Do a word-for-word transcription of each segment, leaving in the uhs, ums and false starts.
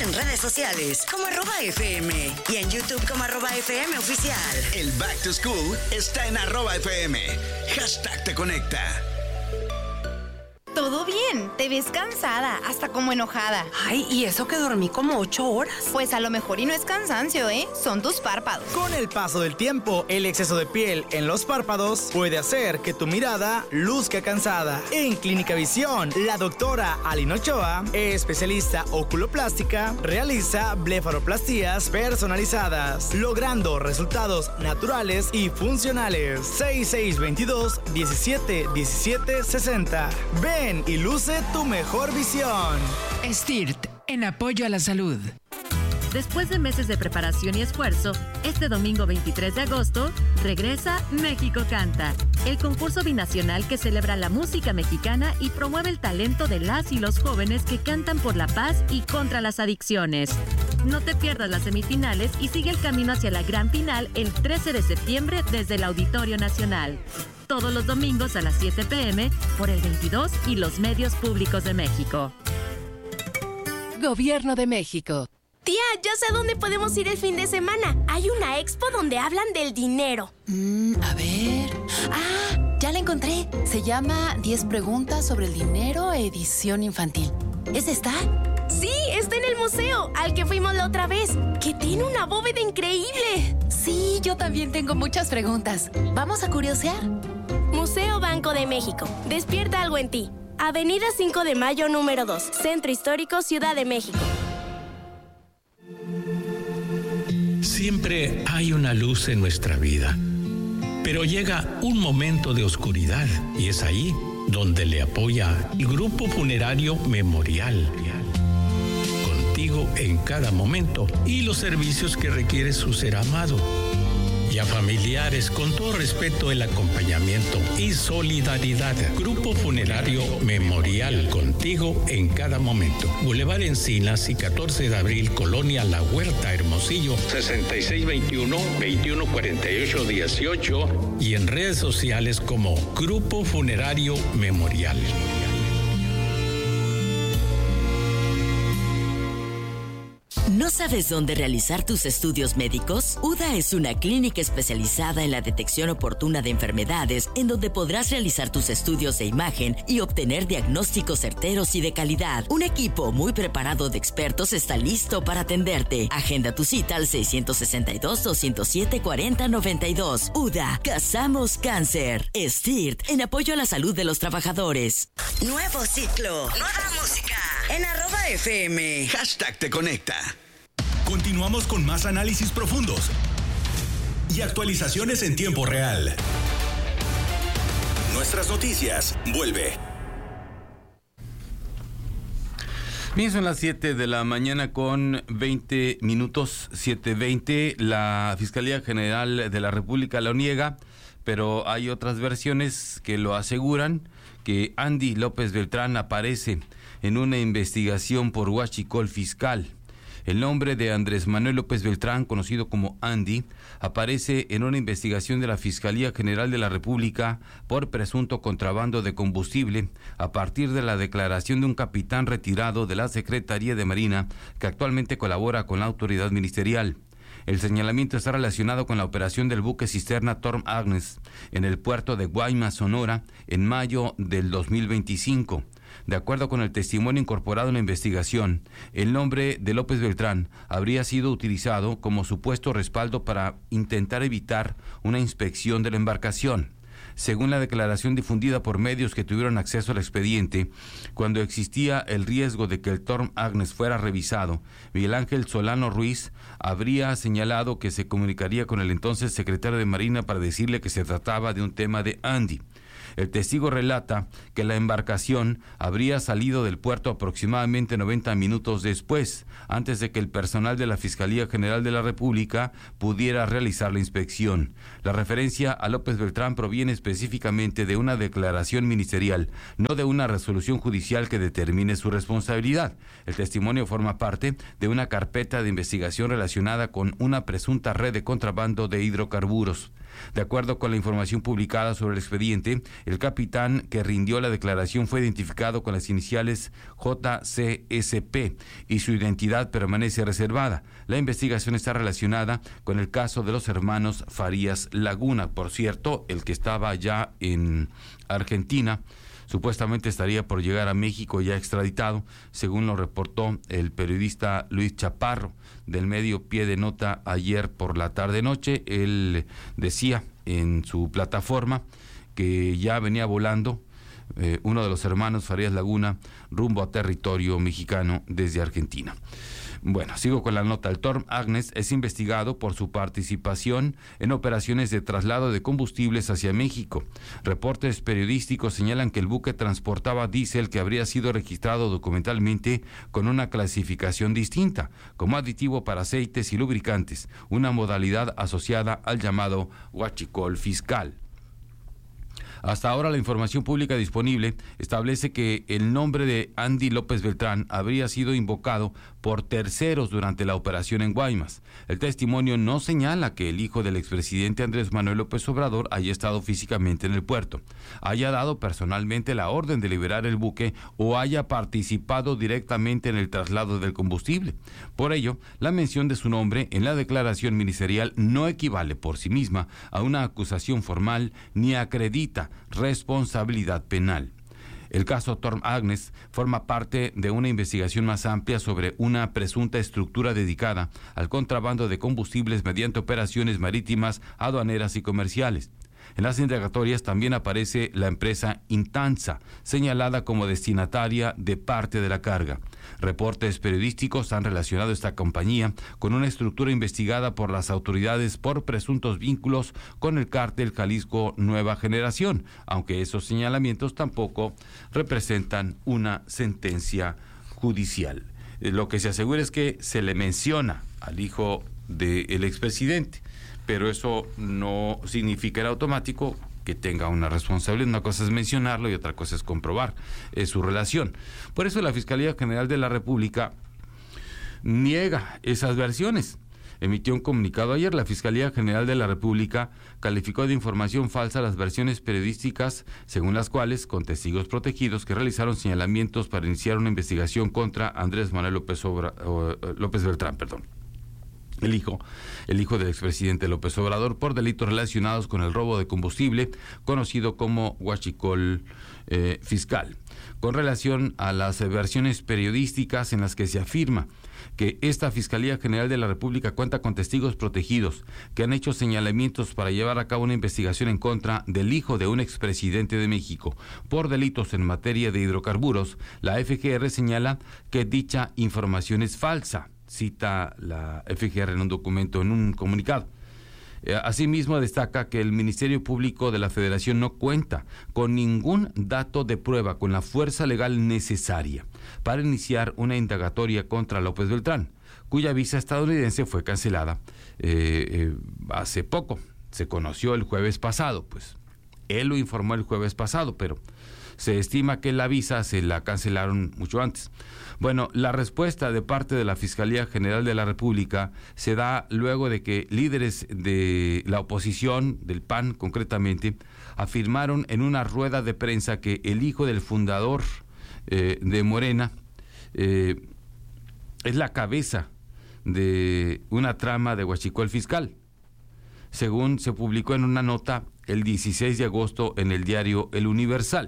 en redes sociales como arroba F M y en YouTube como arroba F M oficial. El Back to School está en arroba F M. Hashtag te conecta. Todo bien, te ves cansada, hasta como enojada. Ay, ¿y eso que dormí como ocho horas? Pues a lo mejor y no es cansancio, ¿eh? Son tus párpados. Con el paso del tiempo, el exceso de piel en los párpados puede hacer que tu mirada luzca cansada. En Clínica Visión, la doctora Aline Ochoa, especialista oculoplástica, realiza blefaroplastías personalizadas, logrando resultados naturales y funcionales. seis seis veintidós diecisiete diecisiete sesenta. Ven y luce tu mejor visión. S T I R T, en apoyo a la salud. Después de meses de preparación y esfuerzo, este domingo veintitrés de agosto regresa México Canta, el concurso binacional que celebra la música mexicana y promueve el talento de las y los jóvenes que cantan por la paz y contra las adicciones. No te pierdas las semifinales y sigue el camino hacia la gran final el trece de septiembre desde el Auditorio Nacional. Todos los domingos a las siete pe eme por el veintidós y los medios públicos de México. Gobierno de México. Tía, ya sé a dónde podemos ir el fin de semana. Hay una expo donde hablan del dinero. Mm, a ver... ¡Ah! Ya la encontré. Se llama diez preguntas sobre el dinero, edición infantil. ¿Es esta? Sí, está en el museo, al que fuimos la otra vez, que tiene una bóveda increíble. Sí, yo también tengo muchas preguntas. ¿Vamos a curiosear? Museo Banco de México. Despierta algo en ti. Avenida cinco de mayo, número dos. Centro Histórico, Ciudad de México. Siempre hay una luz en nuestra vida, pero llega un momento de oscuridad y es ahí donde le apoya el Grupo Funerario Memorial. Contigo en cada momento y los servicios que requiere su ser amado. Y a familiares, con todo respeto, el acompañamiento y solidaridad. Grupo Funerario Memorial, contigo en cada momento. Boulevard Encinas y catorce de abril, Colonia La Huerta, Hermosillo, sesenta y seis veintiuno, veintiuno cuarenta y ocho dieciocho y en redes sociales como Grupo Funerario Memorial. ¿No sabes dónde realizar tus estudios médicos? U D A es una clínica especializada en la detección oportuna de enfermedades, en donde podrás realizar tus estudios de imagen y obtener diagnósticos certeros y de calidad. Un equipo muy preparado de expertos está listo para atenderte. Agenda tu cita al seiscientos sesenta y dos, doscientos siete, cuarenta noventa y dos. U D A, cazamos cáncer. S T I R T, en apoyo a la salud de los trabajadores. Nuevo ciclo, nueva música, en arroba F M. Hashtag te conecta. Continuamos con más análisis profundos y actualizaciones en tiempo real. Nuestras noticias, vuelve. Bien, son las siete de la mañana con veinte minutos, siete veinte. La Fiscalía General de la República lo niega, pero hay otras versiones que lo aseguran, que Andy López Beltrán aparece en una investigación por huachicol fiscal. El nombre de Andrés Manuel López Beltrán, conocido como Andy, aparece en una investigación de la Fiscalía General de la República por presunto contrabando de combustible a partir de la declaración de un capitán retirado de la Secretaría de Marina que actualmente colabora con la autoridad ministerial. El señalamiento está relacionado con la operación del buque cisterna Torm Agnes en el puerto de Guaymas, Sonora, en mayo del dos mil veinticinco. De acuerdo con el testimonio incorporado en la investigación, el nombre de López Beltrán habría sido utilizado como supuesto respaldo para intentar evitar una inspección de la embarcación. Según la declaración difundida por medios que tuvieron acceso al expediente, cuando existía el riesgo de que el Torm Agnes fuera revisado, Miguel Ángel Solano Ruiz habría señalado que se comunicaría con el entonces secretario de Marina para decirle que se trataba de un tema de Andy. El testigo relata que la embarcación habría salido del puerto aproximadamente noventa minutos después, antes de que el personal de la Fiscalía General de la República pudiera realizar la inspección. La referencia a López Beltrán proviene específicamente de una declaración ministerial, no de una resolución judicial que determine su responsabilidad. El testimonio forma parte de una carpeta de investigación relacionada con una presunta red de contrabando de hidrocarburos. De acuerdo con la información publicada sobre el expediente, el capitán que rindió la declaración fue identificado con las iniciales J C S P y su identidad permanece reservada. La investigación está relacionada con el caso de los hermanos Farías Laguna. Por cierto, el que estaba ya en Argentina supuestamente estaría por llegar a México ya extraditado, según lo reportó el periodista Luis Chaparro del medio Pie de Nota ayer por la tarde-noche. Él decía en su plataforma que ya venía volando eh, uno de los hermanos Farías Laguna rumbo a territorio mexicano desde Argentina. Bueno, sigo con la nota. El Torm Agnes es investigado por su participación en operaciones de traslado de combustibles hacia México. Reportes periodísticos señalan que el buque transportaba diésel que habría sido registrado documentalmente con una clasificación distinta, como aditivo para aceites y lubricantes, una modalidad asociada al llamado huachicol fiscal. Hasta ahora la información pública disponible establece que el nombre de Andy López Beltrán habría sido invocado por terceros durante la operación en Guaymas. El testimonio no señala que el hijo del expresidente Andrés Manuel López Obrador haya estado físicamente en el puerto, haya dado personalmente la orden de liberar el buque o haya participado directamente en el traslado del combustible. Por ello, la mención de su nombre en la declaración ministerial no equivale por sí misma a una acusación formal ni acredita responsabilidad penal. El caso Torm Agnes forma parte de una investigación más amplia sobre una presunta estructura dedicada al contrabando de combustibles mediante operaciones marítimas, aduaneras y comerciales. En las indagatorias también aparece la empresa Intansa, señalada como destinataria de parte de la carga. Reportes periodísticos han relacionado esta compañía con una estructura investigada por las autoridades por presuntos vínculos con el cártel Jalisco Nueva Generación, aunque esos señalamientos tampoco representan una sentencia judicial. Lo que se asegura es que se le menciona al hijo del expresidente, pero eso no significa en automático que tenga una responsabilidad. Una cosa es mencionarlo y otra cosa es comprobar eh, su relación. Por eso la Fiscalía General de la República niega esas versiones. Emitió un comunicado ayer. La Fiscalía General de la República calificó de información falsa las versiones periodísticas según las cuales, con testigos protegidos que realizaron señalamientos para iniciar una investigación contra Andrés Manuel López, Obra, o, López Beltrán, perdón. El hijo, el hijo del expresidente López Obrador, por delitos relacionados con el robo de combustible, conocido como huachicol eh, fiscal. Con relación a las versiones periodísticas en las que se afirma que esta Fiscalía General de la República cuenta con testigos protegidos que han hecho señalamientos para llevar a cabo una investigación en contra del hijo de un expresidente de México por delitos en materia de hidrocarburos, la F G R señala que dicha información es falsa. Cita la F G R en un documento, en un comunicado. Asimismo, destaca que el Ministerio Público de la Federación no cuenta con ningún dato de prueba con la fuerza legal necesaria para iniciar una indagatoria contra López Beltrán, cuya visa estadounidense fue cancelada eh, eh, hace poco. Se conoció el jueves pasado, pues él lo informó el jueves pasado, pero se estima que la visa se la cancelaron mucho antes. Bueno, la respuesta de parte de la Fiscalía General de la República se da luego de que líderes de la oposición, del P A N concretamente, afirmaron en una rueda de prensa que el hijo del fundador eh, de Morena eh, es la cabeza de una trama de huachicol fiscal, según se publicó en una nota el dieciséis de agosto en el diario El Universal.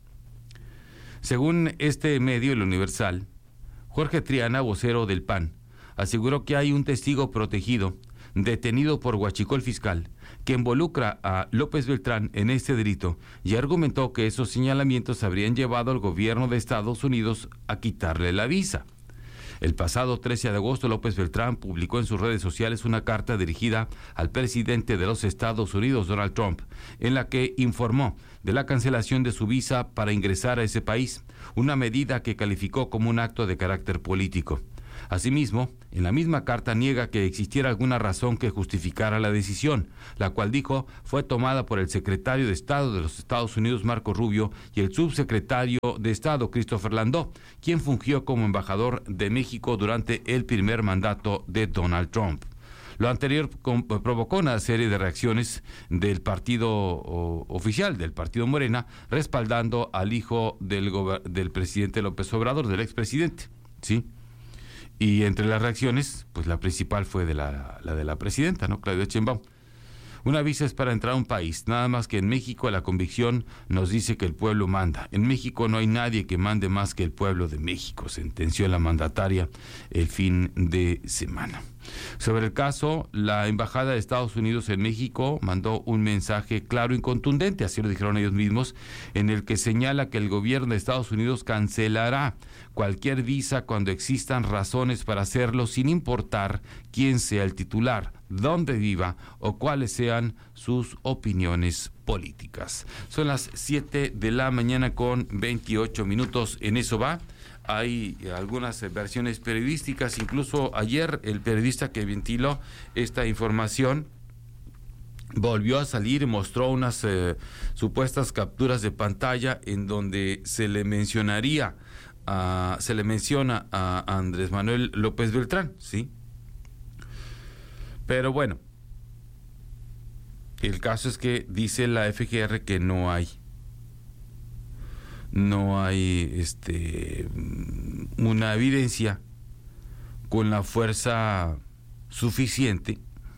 Según este medio, El Universal, Jorge Triana, vocero del P A N, aseguró que hay un testigo protegido detenido por huachicol fiscal que involucra a López Beltrán en este delito y argumentó que esos señalamientos habrían llevado al gobierno de Estados Unidos a quitarle la visa. El pasado trece de agosto, López Beltrán publicó en sus redes sociales una carta dirigida al presidente de los Estados Unidos, Donald Trump, en la que informó de la cancelación de su visa para ingresar a ese país, una medida que calificó como un acto de carácter político. Asimismo, en la misma carta niega que existiera alguna razón que justificara la decisión, la cual dijo fue tomada por el secretario de Estado de los Estados Unidos, Marco Rubio, y el subsecretario de Estado, Christopher Landau, quien fungió como embajador de México durante el primer mandato de Donald Trump. Lo anterior com- provocó una serie de reacciones del partido o, oficial, del partido Morena, respaldando al hijo del, gober- del presidente López Obrador, del expresidente, ¿sí? Y entre las reacciones, pues la principal fue de la, la de la presidenta, ¿no? Claudia Sheinbaum. Una visa es para entrar a un país, nada más que en México la convicción nos dice que el pueblo manda. En México no hay nadie que mande más que el pueblo de México, sentenció la mandataria el fin de semana. Sobre el caso, la Embajada de Estados Unidos en México mandó un mensaje claro y contundente, así lo dijeron ellos mismos, en el que señala que el gobierno de Estados Unidos cancelará cualquier visa cuando existan razones para hacerlo, sin importar quién sea el titular, dónde viva o cuáles sean sus opiniones políticas. Son las siete de la mañana con veintiocho minutos, en eso va. Hay algunas versiones periodísticas, incluso ayer el periodista que ventiló esta información volvió a salir y mostró unas eh, supuestas capturas de pantalla en donde se le mencionaría, a, se le menciona a Andrés Manuel López Beltrán, ¿sí? Pero bueno, el caso es que dice la F G R que no hay no hay este una evidencia con la fuerza suficiente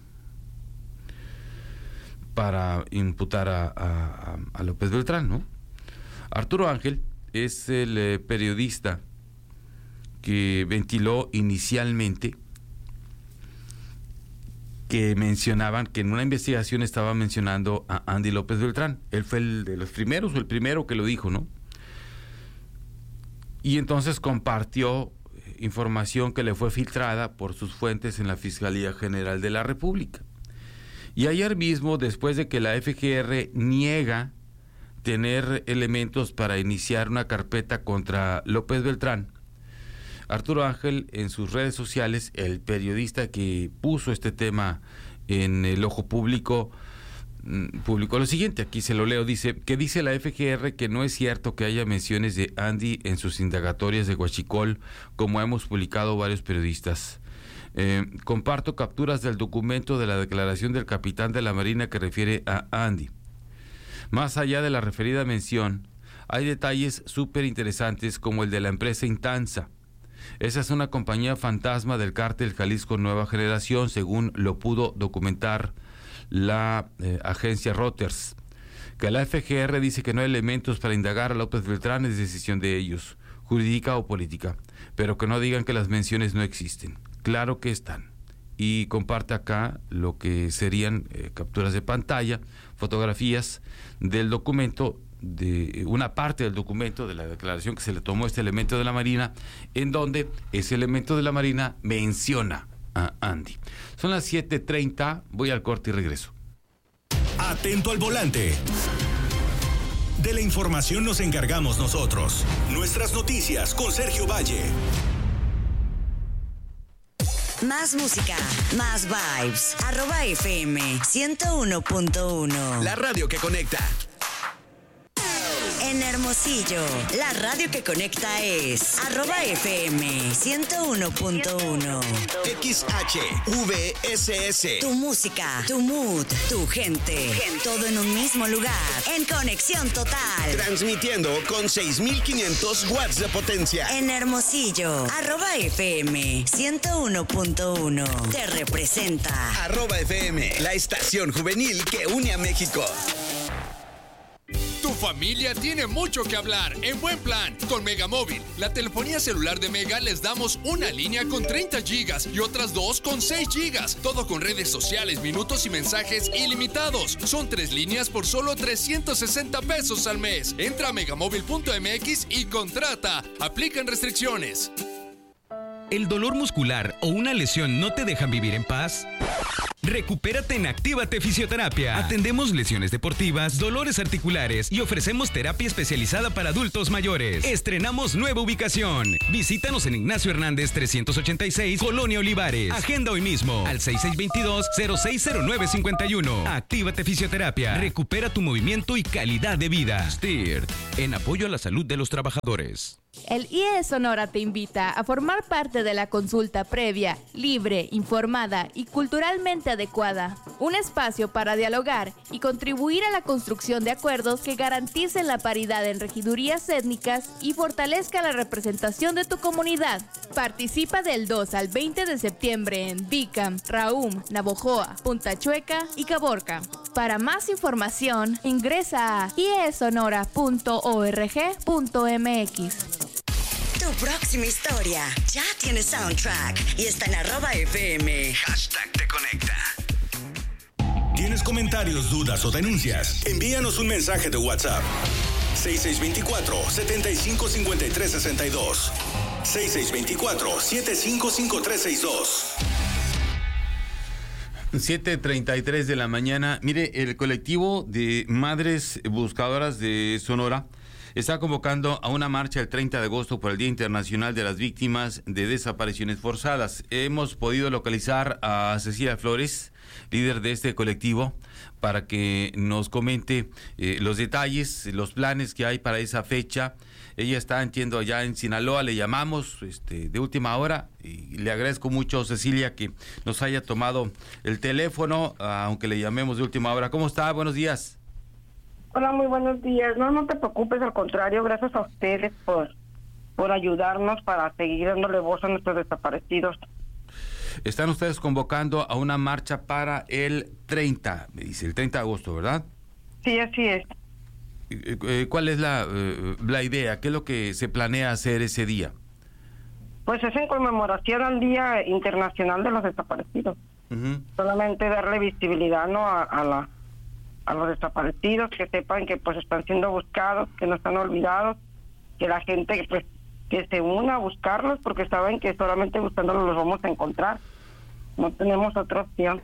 para imputar a, a, a López Beltrán, ¿no? Arturo Ángel es el eh, periodista que ventiló inicialmente que mencionaban que en una investigación estaba mencionando a Andy López Beltrán. Él fue el de los primeros o el primero que lo dijo, ¿no? Y entonces compartió información que le fue filtrada por sus fuentes en la Fiscalía General de la República. Y ayer mismo, después de que la F G R niega tener elementos para iniciar una carpeta contra López Beltrán, Arturo Ángel en sus redes sociales, el periodista que puso este tema en el ojo público, publicó lo siguiente, aquí se lo leo, dice, que dice la F G R que no es cierto que haya menciones de Andy en sus indagatorias de Huachicol, como hemos publicado varios periodistas. Eh, comparto capturas del documento de la declaración del capitán de la Marina que refiere a Andy. Más allá de la referida mención, hay detalles súper interesantes como el de la empresa Intanza. Esa es una compañía fantasma del cártel Jalisco Nueva Generación, según lo pudo documentar la eh, agencia Reuters. Que la F G R dice que no hay elementos para indagar a López Beltrán es decisión de ellos, jurídica o política, pero que no digan que las menciones no existen. Claro que están. Y comparte acá lo que serían eh, capturas de pantalla, fotografías del documento, de una parte del documento de la declaración que se le tomó a este elemento de la Marina, en donde ese elemento de la Marina menciona a Andy. Son las siete treinta, voy al corte y regreso. Atento al volante. De la información nos encargamos nosotros. Nuestras noticias con Sergio Valle. Más música, más vibes. Arroba F M ciento uno punto uno. La radio que conecta. En Hermosillo, la radio que conecta es arroba F M ciento uno punto uno. X H V S S. Tu música, tu mood, tu gente, todo en un mismo lugar, en conexión total. Transmitiendo con seis mil quinientos watts de potencia. En Hermosillo, arroba F M ciento uno punto uno. Te representa. Arroba F M, la estación juvenil que une a México. Tu familia tiene mucho que hablar en Buen Plan con Megamóvil. La telefonía celular de Mega les damos una línea con treinta gigas y otras dos con seis gigas. Todo con redes sociales, minutos y mensajes ilimitados. Son tres líneas por solo trescientos sesenta pesos al mes. Entra a megamóvil punto m x y contrata. Aplican restricciones. ¿El dolor muscular o una lesión no te dejan vivir en paz? Recupérate en Actívate Fisioterapia. Atendemos lesiones deportivas, dolores articulares y ofrecemos terapia especializada para adultos mayores. Estrenamos nueva ubicación. Visítanos en Ignacio Hernández trescientos ochenta y seis, Colonia Olivares. Agenda hoy mismo al seis seis dos dos, cero seis cero nueve cinco uno. Actívate Fisioterapia. Recupera tu movimiento y calidad de vida. S T I R T, en apoyo a la salud de los trabajadores. El I E Sonora te invita a formar parte de la consulta previa, libre, informada y culturalmente adecuada. Un espacio para dialogar y contribuir a la construcción de acuerdos que garanticen la paridad en regidurías étnicas y fortalezca la representación de tu comunidad. Participa del dos al veinte de septiembre en Bicam, Raum, Navojoa, Punta Chueca y Caborca. Para más información, ingresa a i e sonora punto org punto m x. Tu próxima historia ya tiene soundtrack y está en arroba F M. Hashtag te conecta. ¿Tienes comentarios, dudas o denuncias? Envíanos un mensaje de WhatsApp. seis seis dos cuatro, siete cinco cinco tres seis dos. seis seis dos cuatro, siete cinco cinco tres seis dos. siete treinta y tres de la mañana. Mire, el colectivo de Madres Buscadoras de Sonora está convocando a una marcha el treinta de agosto por el Día Internacional de las Víctimas de Desapariciones Forzadas. Hemos podido localizar a Cecilia Flores, líder de este colectivo, para que nos comente eh, los detalles, los planes que hay para esa fecha. Ella está, entiendo, allá en Sinaloa, le llamamos este, de última hora y le agradezco mucho, Cecilia, que nos haya tomado el teléfono, aunque le llamemos de última hora. ¿Cómo está? Buenos días. Hola, muy buenos días. No, no te preocupes, al contrario, gracias a ustedes por, por ayudarnos para seguir dándole voz a nuestros desaparecidos. Están ustedes convocando a una marcha para el treinta, me dice, el treinta de agosto, ¿verdad? Sí, así es. ¿Cuál es la, la idea? ¿Qué es lo que se planea hacer ese día? Pues es en conmemoración al Día Internacional de los Desaparecidos. Uh-huh. Solamente darle visibilidad, ¿no?, a, a la a los desaparecidos, que sepan que pues están siendo buscados, que no están olvidados, que la gente pues que se una a buscarlos, porque saben que solamente buscándolos los vamos a encontrar. No tenemos otra opción.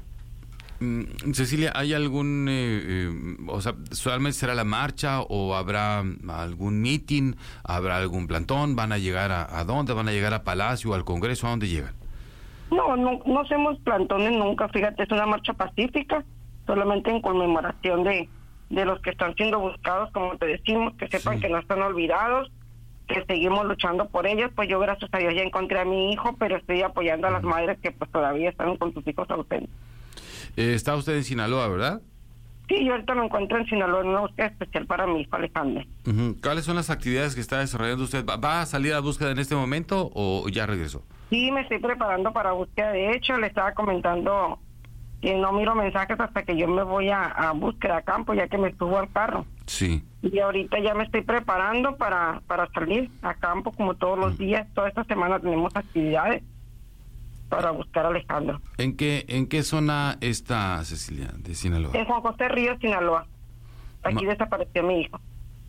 Mm, Cecilia, ¿hay algún, eh, eh, o sea, solamente será la marcha o habrá algún meeting, habrá algún plantón, van a llegar a, a dónde, van a llegar a Palacio, al Congreso, a dónde llegan? No, no, no hacemos plantones nunca, fíjate, es una marcha pacífica, solamente en conmemoración de, de los que están siendo buscados, como te decimos, que sepan sí. que no están olvidados, que seguimos luchando por ellos. Pues yo, gracias a Dios, ya encontré a mi hijo, pero estoy apoyando a las madres que pues todavía están con sus hijos ausentes. Eh, está usted en Sinaloa, ¿verdad? Sí, yo ahorita me encuentro en Sinaloa en una búsqueda especial para mi hijo Alejandro. Uh-huh. ¿Cuáles son las actividades que está desarrollando usted? ¿Va, ¿Va a salir a la búsqueda en este momento o ya regresó? Sí, me estoy preparando para búsqueda. De hecho, le estaba comentando que no miro mensajes hasta que yo me voy a, a búsqueda a campo, ya que me subo al carro. Sí. Y ahorita ya me estoy preparando para, para salir a campo como todos los días. Toda esta semana tenemos actividades para buscar a Alejandro. ¿En qué en qué zona está Cecilia de Sinaloa? En Juan José Ríos, Sinaloa. Aquí Ma- desapareció mi hijo.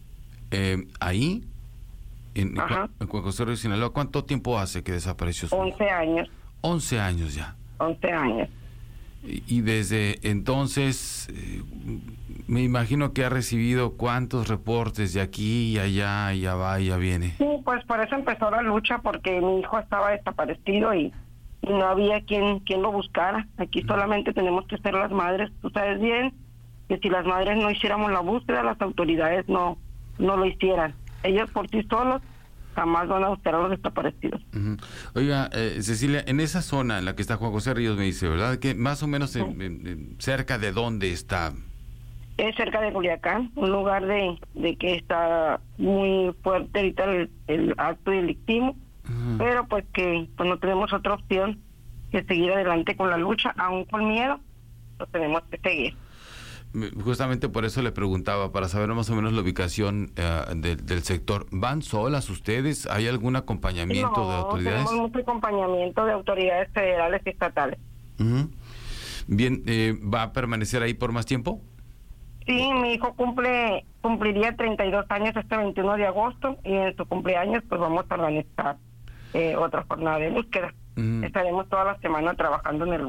Eh, ¿Ahí? En, Ajá. en Juan José Ríos, Sinaloa. ¿Cuánto tiempo hace que desapareció su Once hijo? años. Once años ya. Once años. Y, y desde entonces, eh, me imagino que ha recibido cuántos reportes de aquí y allá, y ya va y ya viene. Sí, pues por eso empezó la lucha, porque mi hijo estaba desaparecido y y no había quien quien lo buscara. Aquí solamente tenemos que ser las madres. Tú sabes bien que si las madres no hiciéramos la búsqueda, las autoridades no no lo hicieran. Ellos por sí solos jamás van a buscar a los desaparecidos. Uh-huh. Oiga, eh, Cecilia, en esa zona en la que está Juan José Ríos, me dice, ¿verdad? Que más o menos en, en, en, cerca de dónde está. Es cerca de Culiacán, un lugar de, de que está muy fuerte ahorita el, el acto delictivo. Uh-huh. Pero pues que pues no tenemos otra opción que seguir adelante con la lucha, aún con miedo, lo tenemos que seguir. Justamente por eso le preguntaba, para saber más o menos la ubicación uh, de, del sector. ¿Van solas ustedes? ¿Hay algún acompañamiento no, de autoridades? Tenemos mucho acompañamiento de autoridades federales y estatales. Uh-huh. Bien, eh, ¿va a permanecer ahí por más tiempo? Sí, mi hijo cumple cumpliría treinta y dos años este veintiuno de agosto, y en su cumpleaños pues vamos a organizar Eh, otra jornada de búsqueda. Uh-huh. Estaremos toda la semana trabajando en el lugar.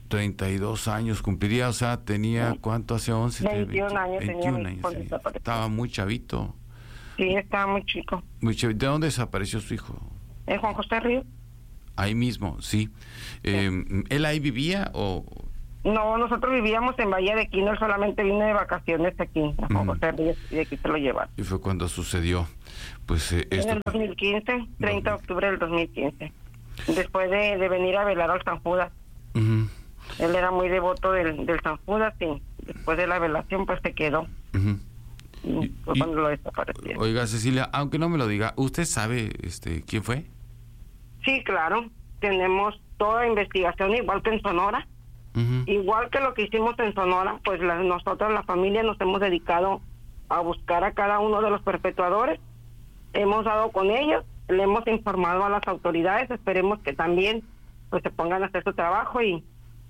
treinta y dos años cumpliría, o sea, tenía, ¿cuánto hace once? veintiún años veintiún tenía. años tenía. Estaba muy chavito. Sí, estaba muy chico. Muy chavito. ¿De dónde desapareció su hijo? ¿En Juan José Ríos? Ahí mismo, sí. Eh, ¿Él ahí vivía o...? No, nosotros vivíamos en Bahía de Quino, él solamente vino de vacaciones aquí, a Juan José Ríos, y de aquí se lo llevaron. Y fue cuando sucedió, pues, eh, esto... En el dos mil quince, treinta de octubre del dos mil quince, después de, de venir a velar al San Judas. Uh-huh. Él era muy devoto del, del San Judas y después de la velación pues se quedó. Uh-huh. Y fue y, cuando lo desapareció. Oiga, Cecilia, aunque no me lo diga, ¿usted sabe este quién fue? Sí, claro, tenemos toda investigación igual que en Sonora. Uh-huh. Igual que lo que hicimos en Sonora, pues la, nosotros, la familia, nos hemos dedicado a buscar a cada uno de los perpetuadores. Hemos dado con ellos, le hemos informado a las autoridades, esperemos que también pues se pongan a hacer su trabajo y,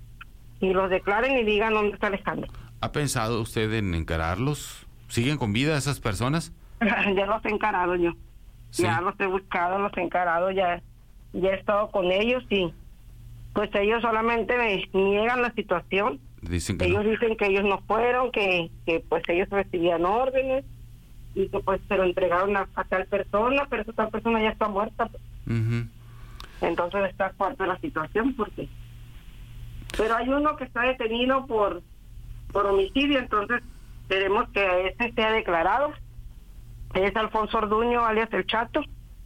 y los declaren y digan dónde está Alejandro. ¿Ha pensado usted en encararlos? ¿Siguen con vida esas personas? Ya los he encarado yo. ¿Sí? Ya los he buscado, los he encarado, ya, ya he estado con ellos y pues ellos solamente me niegan la situación. Dicen que ellos no. dicen que ellos no fueron, que, que pues ellos recibían órdenes y que pues se lo entregaron a, a tal persona, pero esa tal persona ya está muerta. Pues. Uh-huh. Entonces está fuerte la situación porque... Pero hay uno que está detenido por, por homicidio, entonces queremos que a ese sea declarado. Es Alfonso Orduño, alias El Chato.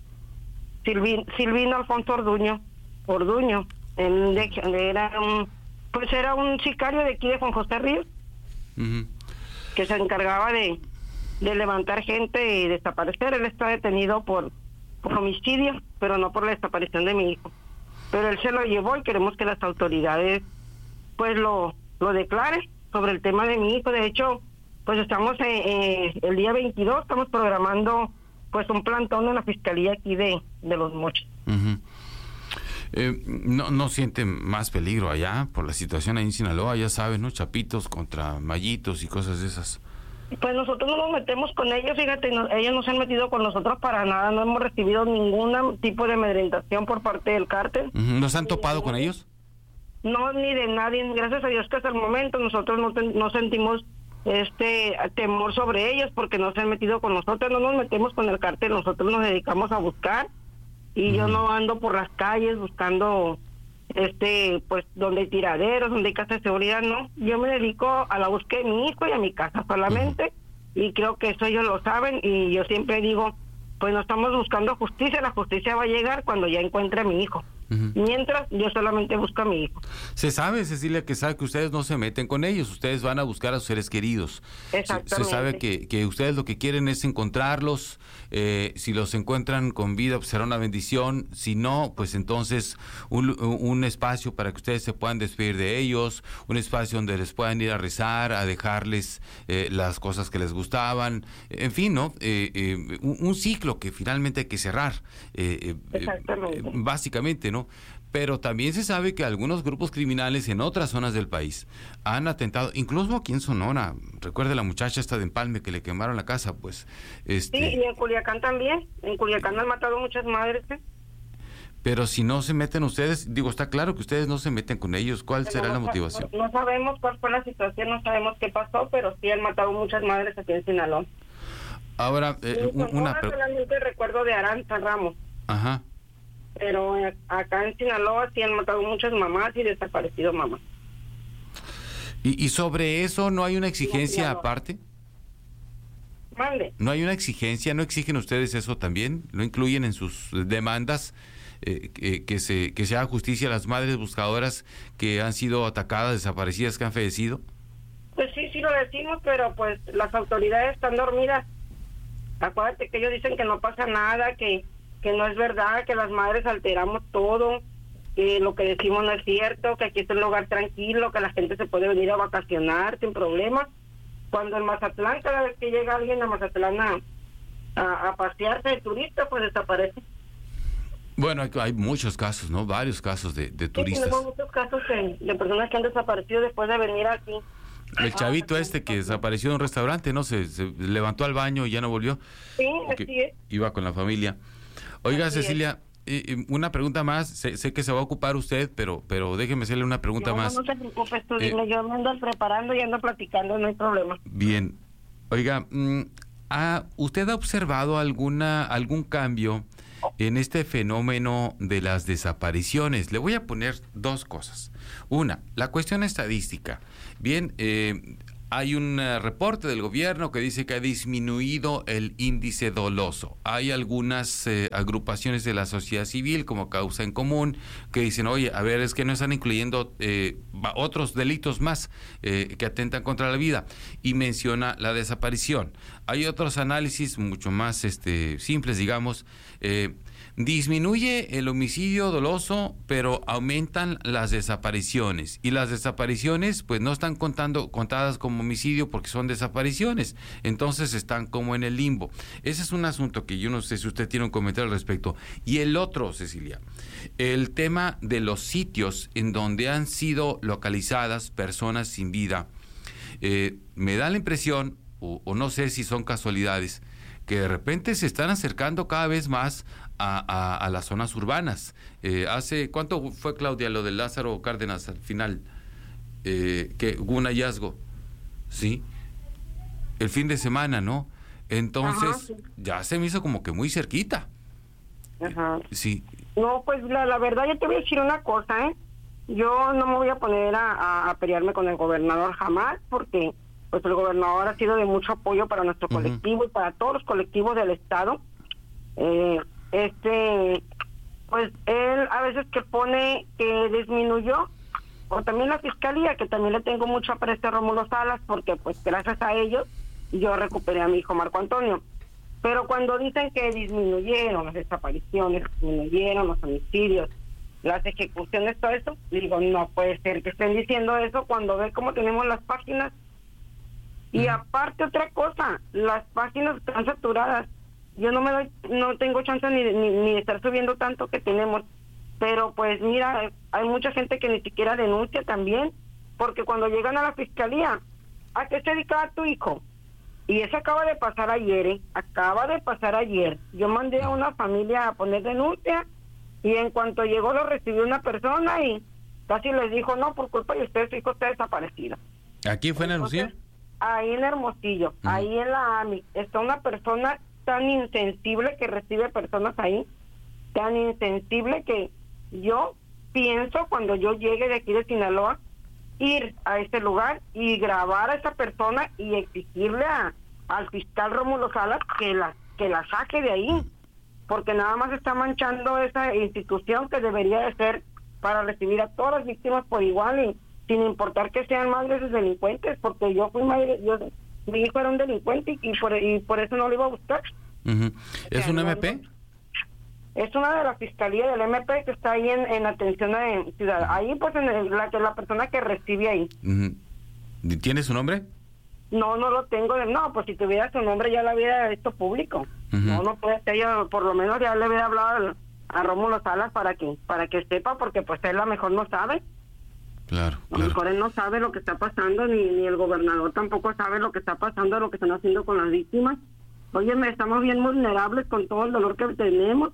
Silvin, Silvino Alfonso Orduño. Orduño. Él de, era un, pues era un sicario de aquí de Juan José Ríos, uh-huh. que se encargaba de, de levantar gente y desaparecer. Él está detenido por, por homicidio, pero no por la desaparición de mi hijo. Pero él se lo llevó y queremos que las autoridades pues lo, lo declaren sobre el tema de mi hijo. De hecho, pues estamos eh, eh, el día veintidós, estamos programando pues un plantón en la fiscalía aquí de, de Los Mochis. Uh-huh. Eh, no, ¿No sienten más peligro allá por la situación ahí en Sinaloa? Ya saben, ¿no? Chapitos contra mallitos y cosas de esas. Pues nosotros no nos metemos con ellos, fíjate, no, ellos no se han metido con nosotros para nada, no hemos recibido ningún tipo de amedrentación por parte del cártel. Uh-huh. ¿Nos han topado con ellos? No, ni de nadie, gracias a Dios que hasta el momento nosotros no, ten, no sentimos este temor sobre ellos porque no se han metido con nosotros, no nos metemos con el cártel, nosotros nos dedicamos a buscar. Y uh-huh. yo no ando por las calles buscando, este, pues, donde hay tiraderos, donde hay casas de seguridad, no. Yo me dedico a la búsqueda de mi hijo y a mi casa solamente, uh-huh. y creo que eso ellos lo saben, y yo siempre digo, pues no estamos buscando justicia, la justicia va a llegar cuando ya encuentre a mi hijo. Uh-huh. Mientras, yo solamente busco a mi hijo. Se sabe, Cecilia, que sabe que ustedes no se meten con ellos, ustedes van a buscar a sus seres queridos. Exactamente. Se, se sabe que, que ustedes lo que quieren es encontrarlos, eh, si los encuentran con vida, pues será una bendición, si no, pues entonces un, un espacio para que ustedes se puedan despedir de ellos, un espacio donde les puedan ir a rezar, a dejarles eh, las cosas que les gustaban, en fin, ¿no? Eh, eh, un, un ciclo que finalmente hay que cerrar, eh, Exactamente. Eh, básicamente, ¿no? Pero también se sabe que algunos grupos criminales en otras zonas del país han atentado, incluso aquí en Sonora. Recuerde la muchacha esta de Empalme que le quemaron la casa, pues. Este... Sí, y en Culiacán también. En Culiacán han matado muchas madres. ¿eh? Pero si no se meten ustedes, digo, está claro que ustedes no se meten con ellos. ¿Cuál pero será no, la motivación? No, no sabemos cuál fue la situación, no sabemos qué pasó, pero sí han matado muchas madres aquí en Sinaloa. Ahora, eh, sí, una... solamente recuerdo de Aranza Ramos. Ajá. Pero acá en Sinaloa sí han matado muchas mamás y desaparecido mamás. ¿Y, y sobre eso no hay una exigencia no, aparte? Mande. ¿No hay una exigencia? ¿No exigen ustedes eso también? ¿No incluyen en sus demandas eh, que, que, se, que se haga justicia a las madres buscadoras que han sido atacadas, desaparecidas, que han fallecido? Pues sí, sí lo decimos, pero pues las autoridades están dormidas. Acuérdate que ellos dicen que no pasa nada, que... que no es verdad, que las madres alteramos todo, que lo que decimos no es cierto, que aquí es un lugar tranquilo, que la gente se puede venir a vacacionar sin problemas. Cuando en Mazatlán, cada vez que llega alguien a Mazatlán a, a, a pasearse de turista, pues desaparece. Bueno, hay, hay muchos casos, ¿no? Varios casos de, de turistas. Sí, tenemos muchos casos de, de personas que han desaparecido después de venir aquí. El chavito este que desapareció de un restaurante, ¿no? Se, se levantó al baño y ya no volvió. Sí, así es. Iba con la familia. Oiga, Cecilia, eh, una pregunta más. Sé, sé que se va a ocupar usted, pero pero déjeme hacerle una pregunta no, más. No te preocupes, tú eh, dime, yo me ando preparando y ando platicando, no hay problema. Bien. Oiga, ¿ha, ¿usted ha observado alguna algún cambio en este fenómeno de las desapariciones? Le voy a poner dos cosas. Una, la cuestión estadística. Bien, eh, hay un uh, reporte del gobierno que dice que ha disminuido el índice doloso. Hay algunas eh, agrupaciones de la sociedad civil como Causa en Común que dicen, oye, a ver, es que no están incluyendo eh, otros delitos más eh, que atentan contra la vida. Y menciona la desaparición. Hay otros análisis mucho más este, simples, digamos, eh, disminuye el homicidio doloso, pero aumentan las desapariciones. Y las desapariciones, pues no están contando contadas como homicidio porque son desapariciones. Entonces están como en el limbo. Ese es un asunto que yo no sé si usted tiene un comentario al respecto. Y el otro, Cecilia, el tema de los sitios en donde han sido localizadas personas sin vida. Eh, me da la impresión, o, o no sé si son casualidades, que de repente se están acercando cada vez más a, a, a las zonas urbanas. Eh, hace ¿cuánto fue, Claudia, lo de Lázaro Cárdenas al final? Eh, que hubo un hallazgo, ¿sí? El fin de semana, ¿no? Entonces, ajá, sí, ya se me hizo como que muy cerquita. Ajá. Sí. No, pues la, la verdad yo te voy a decir una cosa, ¿eh? Yo no me voy a poner a, a, a pelearme con el gobernador jamás, porque pues el gobernador ha sido de mucho apoyo para nuestro uh-huh. colectivo y para todos los colectivos del estado. Eh, este, pues él a veces que pone que disminuyó, o también la fiscalía, que también le tengo mucho aprecio a Rómulo Salas, porque pues gracias a ellos yo recuperé a mi hijo Marco Antonio. Pero cuando dicen que disminuyeron las desapariciones, disminuyeron los homicidios, las ejecuciones, todo eso, digo, no puede ser que estén diciendo eso cuando ven cómo tenemos las páginas. Y aparte otra cosa, las páginas están saturadas. Yo no me doy, no tengo chance ni, ni, ni de estar subiendo tanto que tenemos. Pero pues mira, hay mucha gente que ni siquiera denuncia también, porque cuando llegan a la fiscalía, ¿a qué se dedicaba tu hijo? Y eso acaba de pasar ayer, ¿eh? Acaba de pasar ayer. Yo mandé a una familia a poner denuncia y en cuanto llegó lo recibió una persona y casi les dijo, no, por culpa de usted, su hijo está desaparecido. ¿Aquí fue en Hermosillo? Ahí en Hermosillo, uh-huh. ahí en la A M I, está una persona tan insensible que recibe personas ahí, tan insensible que yo pienso cuando yo llegue de aquí de Sinaloa, ir a ese lugar y grabar a esa persona y exigirle a, al fiscal Rómulo Salas que la, que la saque de ahí, porque nada más está manchando esa institución que debería de ser para recibir a todas las víctimas por igual y sin importar que sean madres de delincuentes, porque yo fui madre, yo, mi hijo era un delincuente y por, y por eso no lo iba a buscar. Uh-huh. ¿Es un M P? Es una de la fiscalía del M P que está ahí en, en atención a ciudad. Ahí pues en el, la, la persona que recibe ahí. Uh-huh. ¿Tiene su nombre? No, no lo tengo. De, no, pues si tuviera su nombre ya lo hubiera visto público. Uh-huh. No, no puede ser. Yo por lo menos ya le hubiera hablado a, a Rómulo Salas para que para que sepa, porque pues él a lo mejor no sabe. Claro, a lo mejor él no sabe lo que está pasando, ni, ni el gobernador tampoco sabe lo que está pasando, lo que están haciendo con las víctimas. Oye, me estamos bien vulnerables con todo el dolor que tenemos.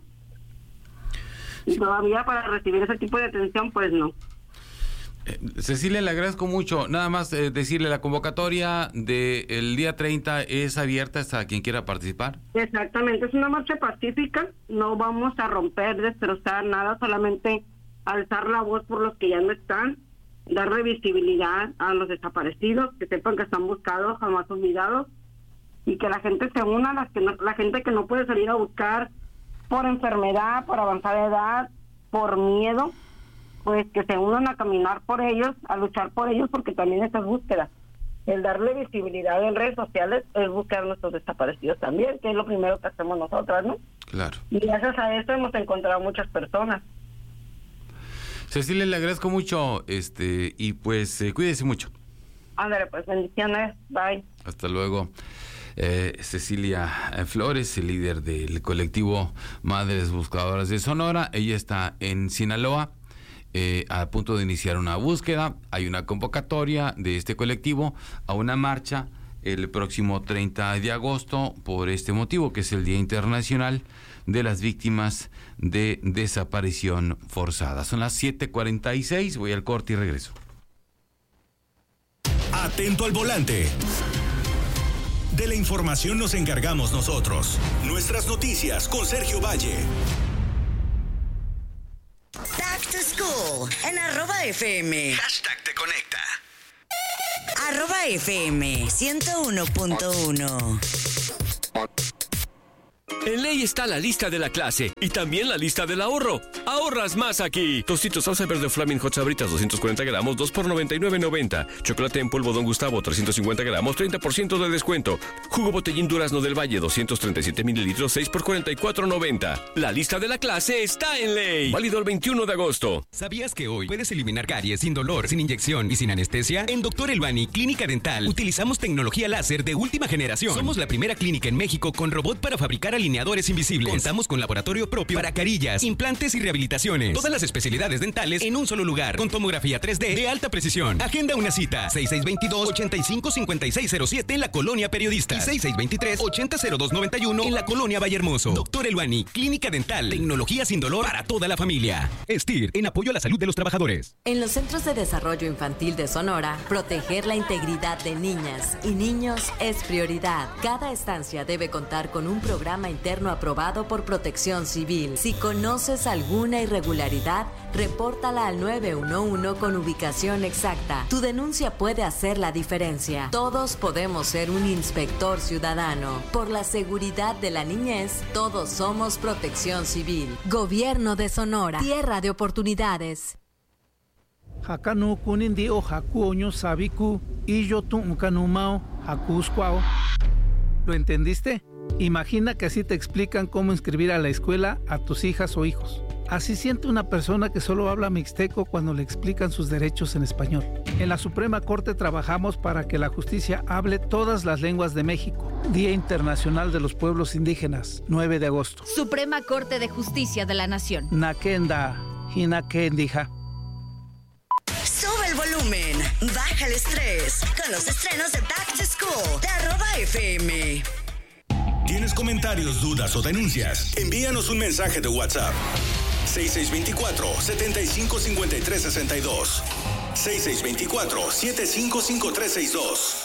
Y todavía para recibir ese tipo de atención, pues no. Eh, Cecilia, le agradezco mucho. Nada más eh, decirle, la convocatoria del día treinta es abierta hasta quien quiera participar. Exactamente, es una marcha pacífica, no vamos a romper, destrozar nada, solamente alzar la voz por los que ya no están, darle visibilidad a los desaparecidos, que sepan que están buscados, jamás olvidados, y que la gente se una, las que no, la gente que no puede salir a buscar por enfermedad, por avanzada edad, por miedo, pues que se unan a caminar por ellos, a luchar por ellos, porque también esa es búsqueda. El darle visibilidad en redes sociales es buscar a nuestros desaparecidos también, que es lo primero que hacemos nosotras, ¿no? Claro. Y gracias a eso hemos encontrado muchas personas. Cecilia, le agradezco mucho, este y pues eh, cuídese mucho. Ándale, pues bendiciones, bye. Hasta luego. Eh, Cecilia Flores, el líder del colectivo Madres Buscadoras de Sonora. Ella está en Sinaloa, eh, a punto de iniciar una búsqueda. Hay una convocatoria de este colectivo a una marcha el próximo treinta de agosto por este motivo, que es el Día Internacional de las víctimas de desaparición forzada. Son las siete cuarenta y seis, voy al corte y regreso. Atento al volante. De la información nos encargamos nosotros. Nuestras noticias con Sergio Valle. Back to School en arroba F M. Hashtag te conecta. Arroba F M ciento uno punto uno. En Ley está la lista de la clase y también la lista del ahorro. Ahorras más aquí. Tostitos salsa verde Flaming Hot Sabritas doscientos cuarenta gramos, dos por noventa y nueve noventa. Chocolate en polvo Don Gustavo trescientos cincuenta gramos, treinta por ciento de descuento. Jugo Botellín Durazno del Valle doscientos treinta y siete mililitros, seis por cuarenta y cuatro noventa. La lista de la clase está en Ley. Válido el veintiuno de agosto. ¿Sabías que hoy puedes eliminar caries sin dolor, sin inyección y sin anestesia? En Doctor Elbani Clínica Dental utilizamos tecnología láser de última generación. Somos la primera clínica en México con robot para fabricar alineadores invisibles. Contamos con laboratorio propio para carillas, implantes y rehabilitaciones. Todas las especialidades dentales en un solo lugar, con tomografía tres D de alta precisión. Agenda una cita. seis seis dos dos, ocho cinco cinco seis cero siete en la Colonia Periodista y seis seis dos tres, ocho cero cero dos nueve uno en la Colonia Vallehermoso. Doctor Elbani Clínica Dental. Tecnología sin dolor para toda la familia. STIR, en apoyo a la salud de los trabajadores. En los Centros de Desarrollo Infantil de Sonora, proteger la integridad de niñas y niños es prioridad. Cada estancia debe contar con un programa interno aprobado por Protección Civil. Si conoces alguna irregularidad, repórtala al nueve uno uno con ubicación exacta. Tu denuncia puede hacer la diferencia. Todos podemos ser un inspector ciudadano. Por la seguridad de la niñez, todos somos Protección Civil. Gobierno de Sonora. Tierra de oportunidades. Hakanu kunindi o hakuoño sabiku y yo tu kanumao hakuskwao. ¿Lo entendiste? Imagina que así te explican cómo inscribir a la escuela a tus hijas o hijos. Así siente una persona que solo habla mixteco cuando le explican sus derechos en español. En la Suprema Corte trabajamos para que la justicia hable todas las lenguas de México. Día Internacional de los Pueblos Indígenas, nueve de agosto. Suprema Corte de Justicia de la Nación. Nakenda, hinakendija. Sube el volumen, baja el estrés con los estrenos de Back to School de arroba F M. ¿Tienes comentarios, dudas o denuncias? Envíanos un mensaje de WhatsApp. seis seis dos cuatro, siete cinco cinco tres seis dos. seis seis dos cuatro, siete cinco cinco tres seis dos.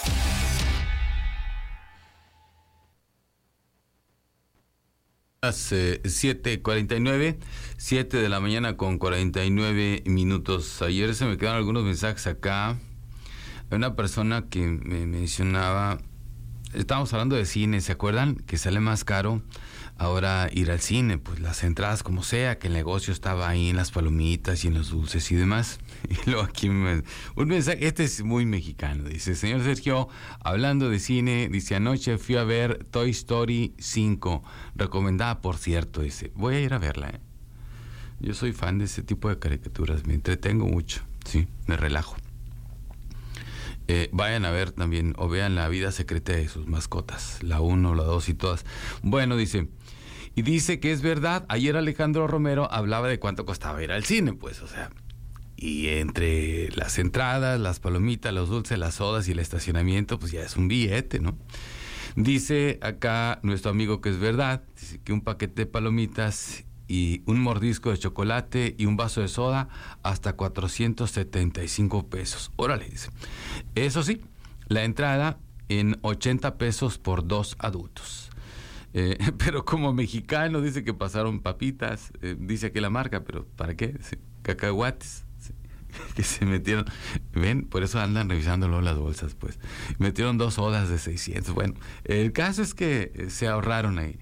Las eh, siete cuarenta y nueve, siete de la mañana con cuarenta y nueve minutos. Ayer se me quedaron algunos mensajes acá. Hay una persona que me mencionaba, estábamos hablando de cine, ¿se acuerdan? Que sale más caro ahora ir al cine, pues las entradas como sea, que el negocio estaba ahí en las palomitas y en los dulces y demás. Y luego aquí me, un mensaje, este es muy mexicano, dice: señor Sergio, hablando de cine, dice, anoche fui a ver Toy Story cinco, recomendada por cierto, dice, voy a ir a verla, ¿eh? Yo soy fan de ese tipo de caricaturas, me entretengo mucho, sí, me relajo. Eh, vayan a ver también, o vean La vida secreta de sus mascotas, la uno, la dos y todas. Bueno, dice, y dice que es verdad, ayer Alejandro Romero hablaba de cuánto costaba ir al cine, pues, o sea, y entre las entradas, las palomitas, los dulces, las sodas y el estacionamiento, pues ya es un billete, ¿no? Dice acá nuestro amigo que es verdad, dice que un paquete de palomitas y un mordisco de chocolate y un vaso de soda hasta cuatrocientos setenta y cinco pesos. Órale, dice. Eso sí, la entrada en ochenta pesos por dos adultos. Eh, pero como mexicano dice que pasaron papitas, eh, dice aquí la marca, pero ¿para qué? Sí, cacahuates. Sí, que se metieron, ven, por eso andan revisándolo las bolsas, pues. Metieron dos sodas de seiscientos. Bueno, el caso es que se ahorraron ahí.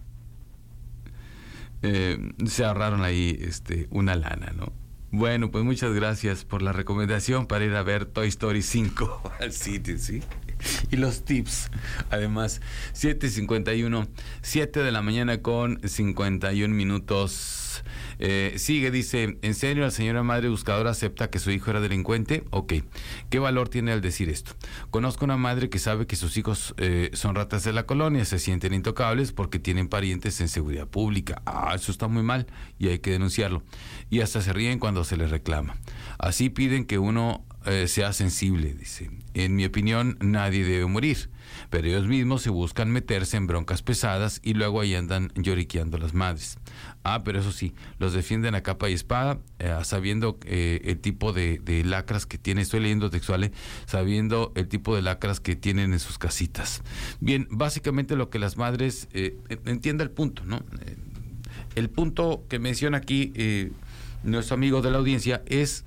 Eh, se ahorraron ahí este, una lana, ¿no? Bueno, pues muchas gracias por la recomendación para ir a ver Toy Story cinco al sitio, ¿sí? Y los tips, además, siete cincuenta y uno, siete de la mañana con cincuenta y un minutos. Eh, sigue, dice, ¿en serio la señora madre buscadora acepta que su hijo era delincuente? Ok, ¿qué valor tiene al decir esto? Conozco una madre que sabe que sus hijos eh, son ratas de la colonia, se sienten intocables porque tienen parientes en seguridad pública. Ah, eso está muy mal y hay que denunciarlo. Y hasta se ríen cuando se les reclama. Así piden que uno eh, sea sensible, dice. En mi opinión, nadie debe morir, pero ellos mismos se buscan meterse en broncas pesadas y luego ahí andan lloriqueando las madres. Ah, pero eso sí, los defienden a capa y espada, eh, sabiendo eh, el tipo de, de lacras que tiene, estoy leyendo textuales, sabiendo el tipo de lacras que tienen en sus casitas. Bien, básicamente lo que las madres, eh, entienda el punto, ¿no? Eh, el punto que menciona aquí eh, nuestro amigo de la audiencia es,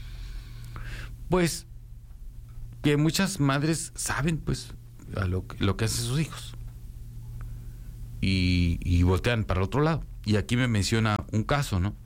pues, que muchas madres saben, pues, a lo, lo que hacen sus hijos y, y voltean para el otro lado. Y aquí me menciona un caso, ¿no?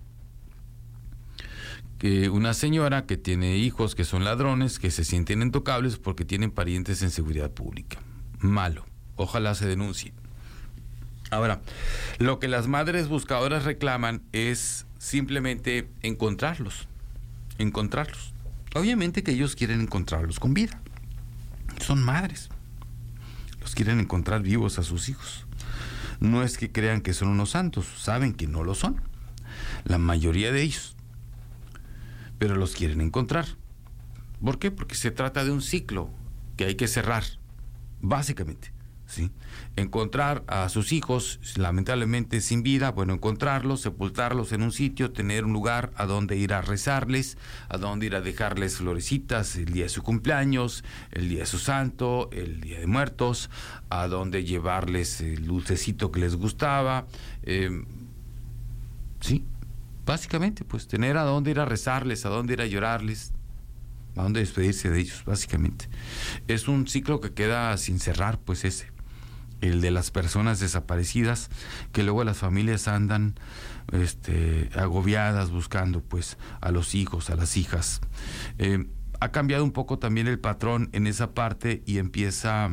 Que una señora que tiene hijos que son ladrones, que se sienten intocables porque tienen parientes en seguridad pública. Malo. Ojalá se denuncie. Ahora, lo que las madres buscadoras reclaman es simplemente encontrarlos. Encontrarlos. Obviamente que ellos quieren encontrarlos con vida. Son madres. Los quieren encontrar vivos a sus hijos. No es que crean que son unos santos, saben que no lo son. La mayoría de ellos. Pero los quieren encontrar. ¿Por qué? Porque se trata de un ciclo que hay que cerrar, básicamente. ¿Sí? Encontrar a sus hijos lamentablemente sin vida, bueno, encontrarlos, sepultarlos en un sitio, tener un lugar a donde ir a rezarles, a donde ir a dejarles florecitas el día de su cumpleaños, el día de su santo, el día de muertos, a donde llevarles el dulcecito que les gustaba, eh, sí, básicamente, pues tener a dónde ir a rezarles, a dónde ir a llorarles, a dónde despedirse de ellos, básicamente. Es un ciclo que queda sin cerrar, pues ese, el de las personas desaparecidas, que luego las familias andan este, agobiadas buscando pues a los hijos, a las hijas. Eh, ha cambiado un poco también el patrón en esa parte y empieza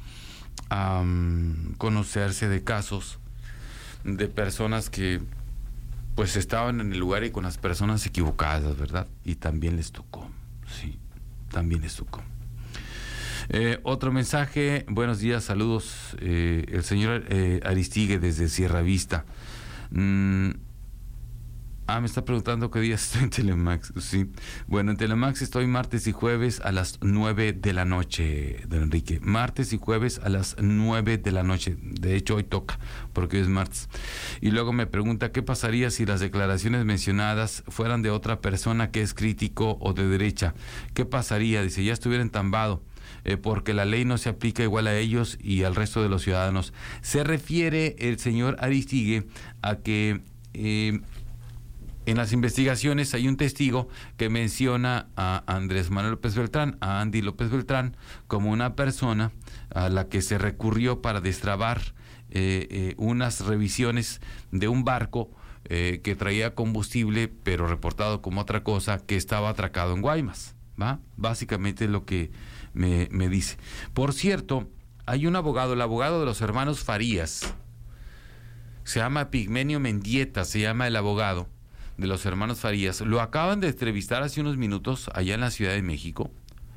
a um, conocerse de casos de personas que pues estaban en el lugar y con las personas equivocadas, ¿verdad? Y también les tocó, sí, también les tocó. Eh, otro mensaje, buenos días, saludos, eh, el señor eh, Aristigue desde Sierra Vista. Mm, ah, me está preguntando qué día estoy en Telemax. Sí, bueno, en Telemax estoy martes y jueves a las nueve de la noche, don Enrique. Martes y jueves a las nueve de la noche. De hecho, hoy toca, porque hoy es martes. Y luego me pregunta qué pasaría si las declaraciones mencionadas fueran de otra persona que es crítico o de derecha. ¿Qué pasaría? Dice, ya estuviera entambado. Eh, porque la ley no se aplica igual a ellos y al resto de los ciudadanos. Se refiere el señor Aristigue a que eh, en las investigaciones hay un testigo que menciona a Andrés Manuel López Beltrán, a Andy López Beltrán, como una persona a la que se recurrió para destrabar eh, eh, unas revisiones de un barco eh, que traía combustible, pero reportado como otra cosa, que estaba atracado en Guaymas, ¿va? Básicamente lo que Me, me dice. Por cierto, hay un abogado, el abogado de los hermanos Farías, se llama Pigmenio Mendieta, se llama el abogado de los hermanos Farías. Lo acaban de entrevistar hace unos minutos allá en la Ciudad de México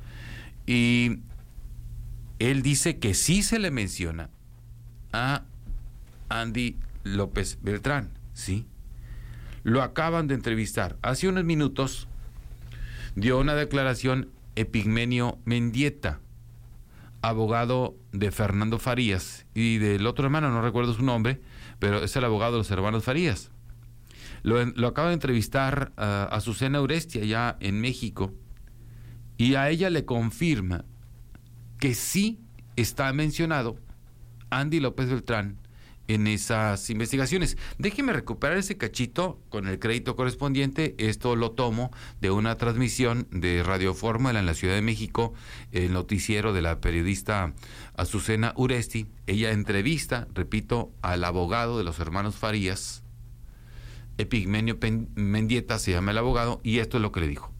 y él dice que sí se le menciona a Andy López Beltrán, ¿sí? Lo acaban de entrevistar hace unos minutos, dio una declaración Epigmenio Mendieta, abogado de Fernando Farías y del otro hermano, no recuerdo su nombre, pero es el abogado de los hermanos Farías. Lo, lo acaba de entrevistar uh, a Azucena Uresti allá en México y a ella le confirma que sí está mencionado Andy López Beltrán en esas investigaciones. Déjeme recuperar ese cachito con el crédito correspondiente. Esto lo tomo de una transmisión de Radio Fórmula en la Ciudad de México, el noticiero de la periodista Azucena Uresti. Ella entrevista, repito, al abogado de los hermanos Farías, Epigmenio Mendieta se llama el abogado, y esto es lo que le dijo.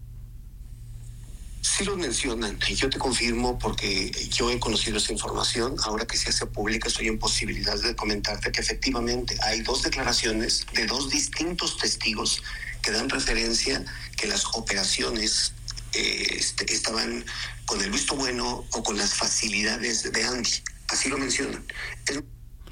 Sí lo mencionan, y yo te confirmo porque yo he conocido esa información. Ahora que se hace pública, estoy en posibilidad de comentarte que efectivamente hay dos declaraciones de dos distintos testigos que dan referencia que las operaciones eh, este, estaban con el visto bueno o con las facilidades de Andy. Así lo mencionan. Es...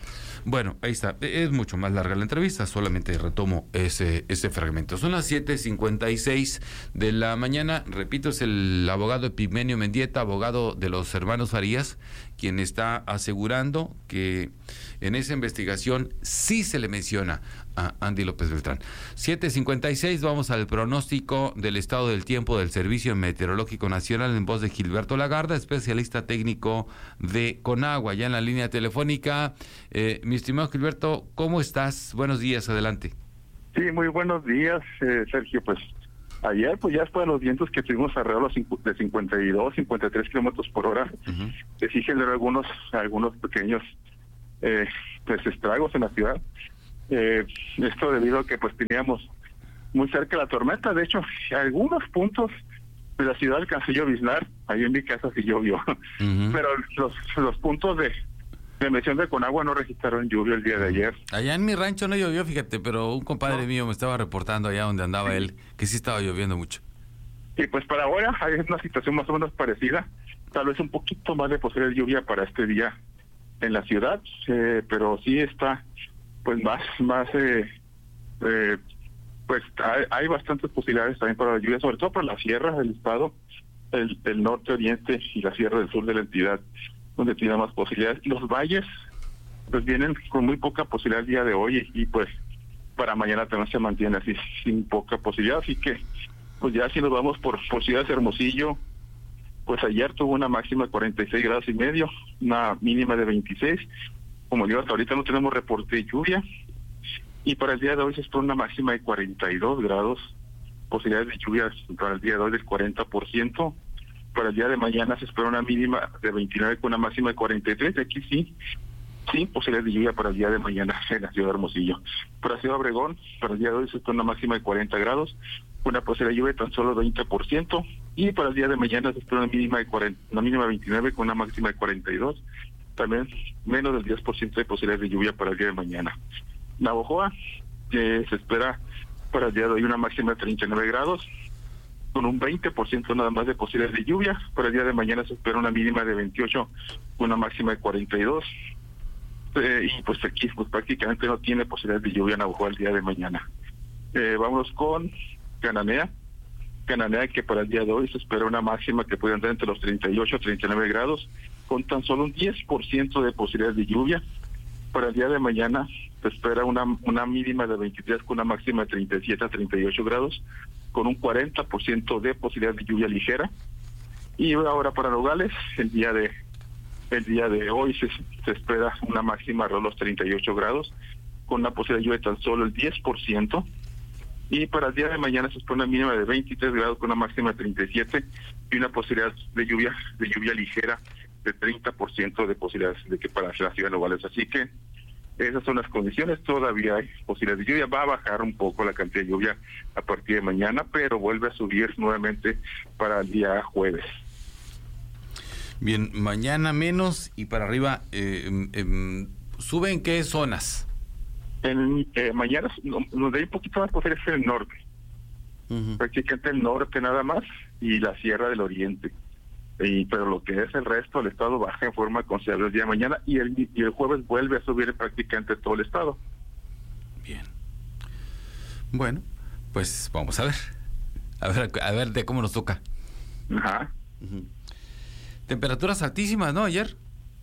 Bueno, ahí está. Es mucho más larga la entrevista, solamente retomo ese, ese fragmento. Son las siete cincuenta y seis de la mañana. Repito, es el abogado Epigmenio Mendieta, abogado de los hermanos Farías, quien está asegurando que en esa investigación sí se le menciona a Andy López Beltrán. siete cincuenta y seis, vamos al pronóstico del estado del tiempo del Servicio Meteorológico Nacional en voz de Gilberto Lagarda, especialista técnico de Conagua, ya en la línea telefónica. Eh, mi estimado Gilberto, ¿cómo estás? Buenos días, adelante. Sí, muy buenos días, eh, Sergio. Pues ayer, pues ya después de los vientos que tuvimos alrededor de cincuenta y dos, cincuenta y tres kilómetros por hora, uh-huh. que sí generó algunos, algunos pequeños eh, pues estragos en la ciudad. Eh, esto debido a que pues teníamos muy cerca la tormenta. De hecho, algunos puntos de la ciudad alcanzó a lloviznar. Ahí en mi casa sí llovió, uh-huh. pero los, los puntos de, de emisión de Conagua no registraron lluvia el día de ayer. Allá en mi rancho no llovió, fíjate, pero un compadre no. mío me estaba reportando allá donde andaba sí. él, que sí estaba lloviendo mucho. Y pues para ahora hay una situación más o menos parecida, tal vez un poquito más de posible lluvia para este día en la ciudad, eh, pero sí está pues más, más eh, eh, pues hay, hay bastantes posibilidades también para la lluvia, sobre todo para las sierras del estado, el, el norte, oriente y la sierra del sur de la entidad, donde tiene más posibilidades. Los valles pues vienen con muy poca posibilidad el día de hoy y, y pues para mañana también se mantiene así sin poca posibilidad, así que pues ya si nos vamos por, por ciudades Hermosillo, pues ayer tuvo una máxima de cuarenta y seis grados y medio, una mínima de veintiséis. Como digo, hasta ahorita no tenemos reporte de lluvia. Y para el día de hoy se espera una máxima de cuarenta y dos grados. Posibilidades de lluvia para el día de hoy del cuarenta por ciento. Para el día de mañana se espera una mínima de veintinueve con una máxima de cuarenta y tres. Aquí sí, sí, posibilidades de lluvia para el día de mañana en la ciudad de Hermosillo. Para Ciudad Obregón, para el día de hoy se espera una máxima de cuarenta grados. Una posibilidad de lluvia de tan solo veinte por ciento. Y para el día de mañana se espera una mínima de cuarenta, una mínima de veintinueve con una máxima de cuarenta y dos. También menos del diez por ciento de posibilidades de lluvia para el día de mañana. Navojoa, eh, se espera para el día de hoy una máxima de treinta y nueve grados, con un veinte por ciento nada más de posibilidades de lluvia. Para el día de mañana se espera una mínima de veintiocho, una máxima de cuarenta y dos. Eh, y pues aquí pues prácticamente no tiene posibilidades de lluvia Navojoa el día de mañana. Eh, vamos con Cananea. Cananea, que para el día de hoy se espera una máxima que puede andar entre los treinta y ocho y treinta y nueve grados, con tan solo un diez por ciento de posibilidades de lluvia. Para el día de mañana se espera una, una mínima de veintitrés con una máxima de treinta y siete a treinta y ocho grados, con un cuarenta por ciento de posibilidades de lluvia ligera. Y ahora para Nogales, el día de el día de hoy se, se espera una máxima de los treinta y ocho grados, con una posibilidad de lluvia de tan solo el diez por ciento. Y para el día de mañana se espera una mínima de veintitrés grados con una máxima de treinta y siete y una posibilidad de lluvia de lluvia ligera de treinta por ciento de posibilidades de que para la ciudad de Nogales. Así que esas son las condiciones. Todavía hay posibilidades de lluvia. Va a bajar un poco la cantidad de lluvia a partir de mañana, pero vuelve a subir nuevamente para el día jueves. Bien, mañana menos y para arriba. Eh, eh, ¿Sube en qué zonas? En, eh, mañana nos da un poquito más posible ser el norte, uh-huh. prácticamente el norte nada más y la sierra del oriente, y pero lo que es el resto del estado baja en forma considerable el día de mañana y el, y el jueves vuelve a subir prácticamente todo el estado. Bien, bueno, pues vamos a ver, a ver, a ver de cómo nos toca. Ajá. Uh-huh. Temperaturas altísimas, ¿no? Ayer.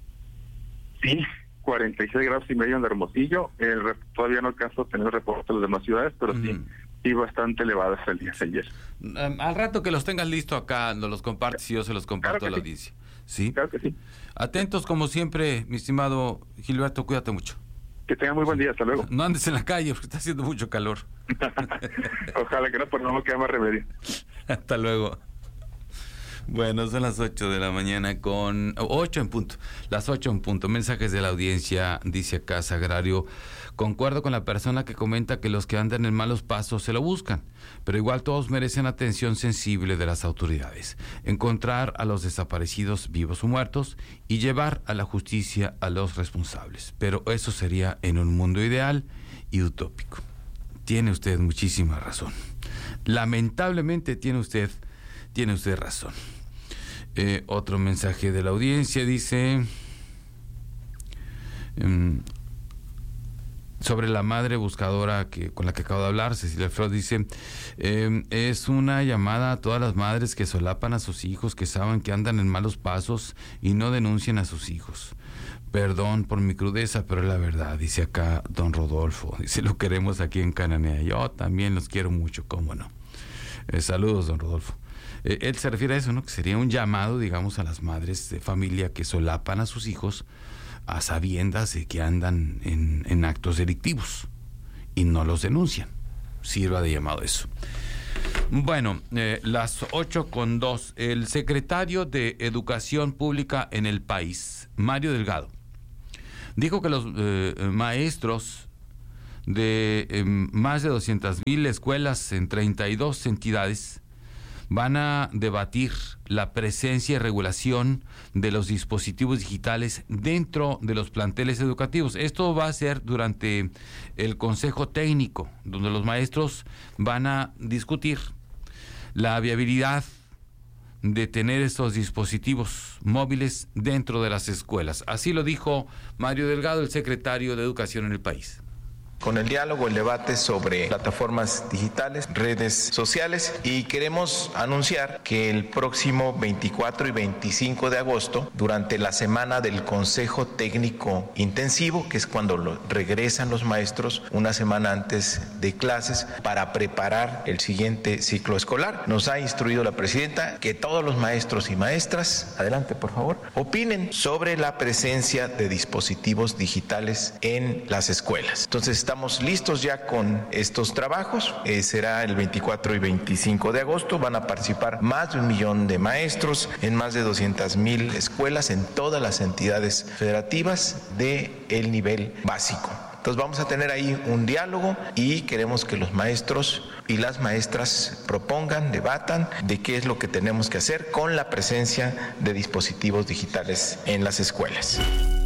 Sí. cuarenta y seis grados y medio en Hermosillo. El, todavía no alcanzo a tener reportes de las demás ciudades, pero mm. sí, sí bastante elevadas el día de ayer. Um, al rato que los tengas listo acá, nos los compartes y yo se los comparto claro a la sí. audiencia. ¿Sí? Claro que sí. Atentos como siempre, mi estimado Gilberto, cuídate mucho. Que tengan muy buen día, hasta luego. No andes en la calle porque está haciendo mucho calor. Ojalá que no, por no me quede más remedio. Hasta luego. Bueno, son las ocho de la mañana con... ocho en punto. Las ocho en punto. Mensajes de la audiencia, dice acá Sagrario. Concuerdo con la persona que comenta que los que andan en malos pasos se lo buscan, pero igual todos merecen atención sensible de las autoridades. Encontrar a los desaparecidos vivos o muertos y llevar a la justicia a los responsables. Pero eso sería en un mundo ideal y utópico. Tiene usted muchísima razón. Lamentablemente tiene usted, tiene usted razón. Eh, otro mensaje de la audiencia dice... Um, sobre la madre buscadora que con la que acabo de hablar, Cecilia Alfredo dice, eh, es una llamada a todas las madres que solapan a sus hijos, que saben que andan en malos pasos y no denuncian a sus hijos. Perdón por mi crudeza, pero es la verdad, dice acá don Rodolfo. Dice, lo queremos aquí en Cananea. Yo también los quiero mucho, cómo no. Eh, saludos, don Rodolfo. Eh, él se refiere a eso, ¿no? Que sería un llamado, digamos, a las madres de familia que solapan a sus hijos a sabiendas de que andan en, en actos delictivos y no los denuncian. Sirva de llamado eso. Bueno, eh, las ocho con dos. El secretario de Educación Pública en el país, Mario Delgado, dijo que los eh, maestros de eh, más de doscientas mil escuelas en treinta y dos entidades van a debatir la presencia y regulación de los dispositivos digitales dentro de los planteles educativos. Esto va a ser durante el Consejo Técnico, donde los maestros van a discutir la viabilidad de tener estos dispositivos móviles dentro de las escuelas. Así lo dijo Mario Delgado, el secretario de Educación en el país. Con el diálogo, el debate sobre plataformas digitales, redes sociales, y queremos anunciar que el próximo veinticuatro y veinticinco de agosto, durante la semana del Consejo Técnico Intensivo, que es cuando lo, regresan los maestros una semana antes de clases para preparar el siguiente ciclo escolar, nos ha instruido la presidenta que todos los maestros y maestras, adelante por favor, opinen sobre la presencia de dispositivos digitales en las escuelas. Entonces, estamos listos ya con estos trabajos, eh, será el veinticuatro y veinticinco de agosto, van a participar más de un millón de maestros en más de doscientas mil escuelas en todas las entidades federativas del nivel básico. Entonces vamos a tener ahí un diálogo y queremos que los maestros y las maestras propongan, debatan de qué es lo que tenemos que hacer con la presencia de dispositivos digitales en las escuelas.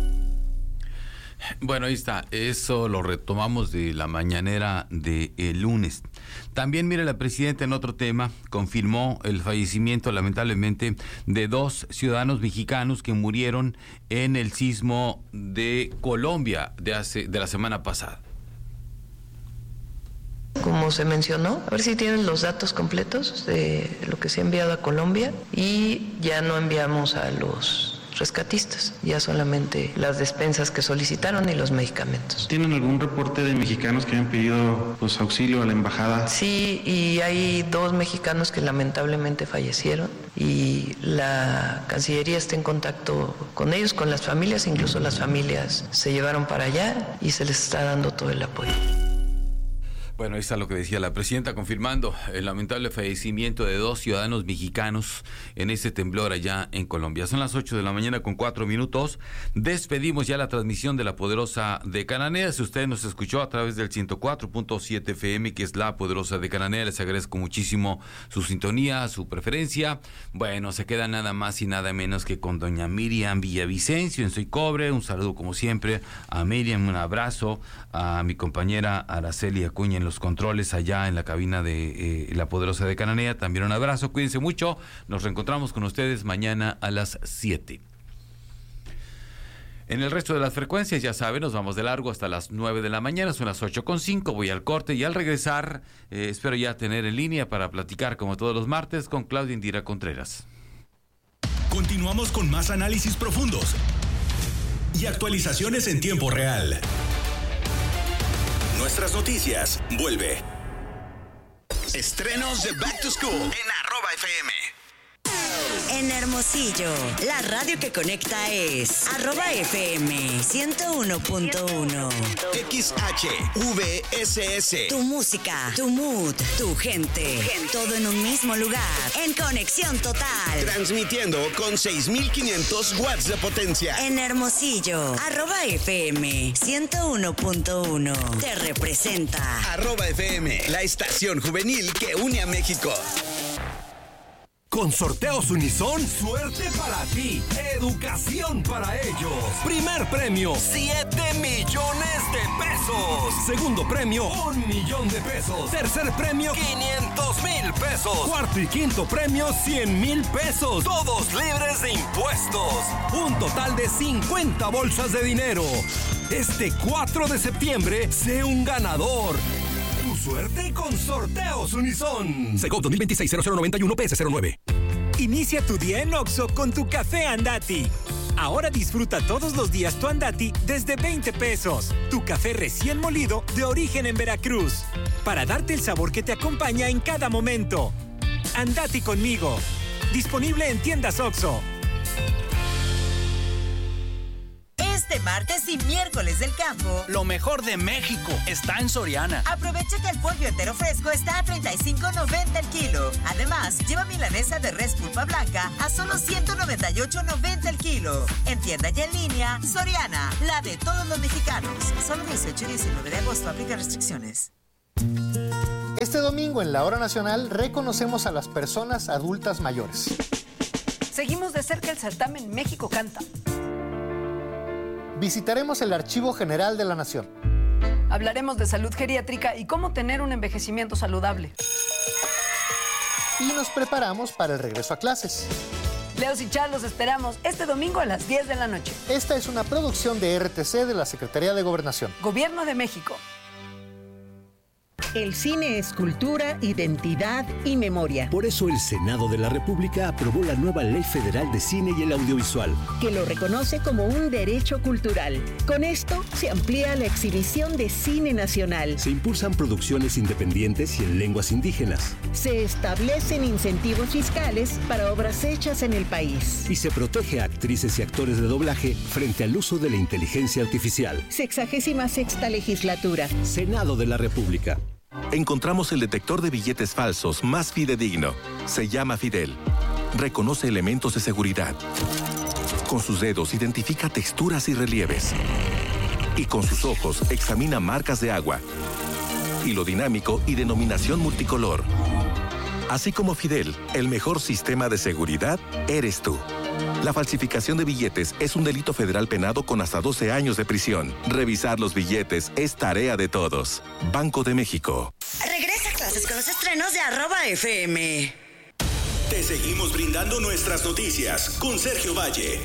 Bueno, ahí está, eso lo retomamos de la mañanera de el lunes. También, mire, la presidenta en otro tema confirmó el fallecimiento, lamentablemente, de dos ciudadanos mexicanos que murieron en el sismo de Colombia de, hace, de la semana pasada. Como se mencionó, a ver si tienen los datos completos de lo que se ha enviado a Colombia, y ya no enviamos a los rescatistas, ya solamente las despensas que solicitaron y los medicamentos. ¿Tienen algún reporte de mexicanos que hayan pedido pues, auxilio a la embajada? Sí, y hay dos mexicanos que lamentablemente fallecieron y la Cancillería está en contacto con ellos, con las familias, incluso las familias se llevaron para allá y se les está dando todo el apoyo. Bueno, ahí está lo que decía la presidenta, confirmando el lamentable fallecimiento de dos ciudadanos mexicanos en ese temblor allá en Colombia. Son las ocho de la mañana con cuatro minutos. Despedimos ya la transmisión de La Poderosa de Cananea. Si usted nos escuchó a través del ciento cuatro punto siete F M, que es La Poderosa de Cananea, les agradezco muchísimo su sintonía, su preferencia. Bueno, se queda nada más y nada menos que con doña Miriam Villavicencio en Soy Cobre. Un saludo como siempre a Miriam, un abrazo a mi compañera Araceli Acuña en los controles allá en la cabina de eh, La Poderosa de Cananea. También un abrazo, cuídense mucho, nos reencontramos con ustedes mañana a las siete. En el resto de las frecuencias, ya saben, nos vamos de largo hasta las nueve de la mañana, son las ocho con cinco, voy al corte y al regresar eh, espero ya tener en línea para platicar como todos los martes con Claudia Indira Contreras. Continuamos con más análisis profundos y actualizaciones en tiempo real. Nuestras noticias, vuelve. Estrenos de Back to School en arroba F M. En Hermosillo, la radio que conecta es arroba F M ciento uno punto uno. X H V S S. Tu música, tu mood, tu gente, todo en un mismo lugar, en conexión total. Transmitiendo con seis mil quinientos watts de potencia. En Hermosillo, arroba F M ciento uno punto uno. Te representa. Arroba F M, la estación juvenil que une a México. Con Sorteos Unison, suerte para ti, educación para ellos. Primer premio, siete millones de pesos. Segundo premio, un millón de pesos. Tercer premio, quinientos mil pesos. Cuarto y quinto premio, cien mil pesos. Todos libres de impuestos. Un total de cincuenta bolsas de dinero. Este cuatro de septiembre, sé un ganador. Tu suerte con Sorteos Unison. Segov dos mil veintiséis cero cero noventa y uno P S cero nueve. Inicia tu día en Oxxo con tu café Andati. Ahora disfruta todos los días tu Andati desde veinte pesos. Tu café recién molido de origen en Veracruz. Para darte el sabor que te acompaña en cada momento. Andati conmigo. Disponible en tiendas Oxxo. Este martes y miércoles del campo, lo mejor de México está en Soriana. Aprovecha que el pollo entero fresco está a treinta y cinco noventa el kilo. Además, lleva milanesa de res pulpa blanca a solo ciento noventa y ocho noventa el kilo. En tienda y en línea, Soriana, la de todos los mexicanos. Solo dieciocho y diecinueve de agosto, aplica restricciones. Este domingo en la Hora Nacional reconocemos a las personas adultas mayores. Seguimos de cerca el certamen México Canta. Visitaremos el Archivo General de la Nación. Hablaremos de salud geriátrica y cómo tener un envejecimiento saludable. Y nos preparamos para el regreso a clases. Leos y Char, los esperamos este domingo a las diez de la noche. Esta es una producción de R T C de la Secretaría de Gobernación. Gobierno de México. El cine es cultura, identidad y memoria. Por eso el Senado de la República aprobó la nueva Ley Federal de Cine y el Audiovisual, que lo reconoce como un derecho cultural. Con esto se amplía la exhibición de cine nacional. Se impulsan producciones independientes y en lenguas indígenas. Se establecen incentivos fiscales para obras hechas en el país. Y se protege a actrices y actores de doblaje frente al uso de la inteligencia artificial. Sexagésima sexta legislatura. Senado de la República. Encontramos el detector de billetes falsos más fidedigno. Se llama Fidel. Reconoce elementos de seguridad. Con sus dedos identifica texturas y relieves. Y con sus ojos examina marcas de agua. Hilo dinámico y denominación multicolor. Así como Fidel, el mejor sistema de seguridad eres tú. La falsificación de billetes es un delito federal penado con hasta doce años de prisión. Revisar los billetes es tarea de todos. Banco de México. Regresa a clases con los estrenos de arroba F M. Te seguimos brindando nuestras noticias con Sergio Valle.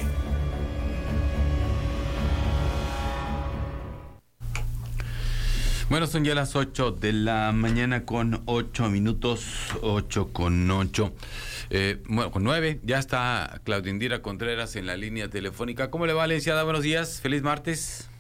Bueno, son ya las ocho de la mañana con ocho minutos, ocho con ocho. Eh, bueno, con nueve, ya está Claudia Indira Contreras en la línea telefónica. ¿Cómo le va, licenciada? Buenos días, feliz martes.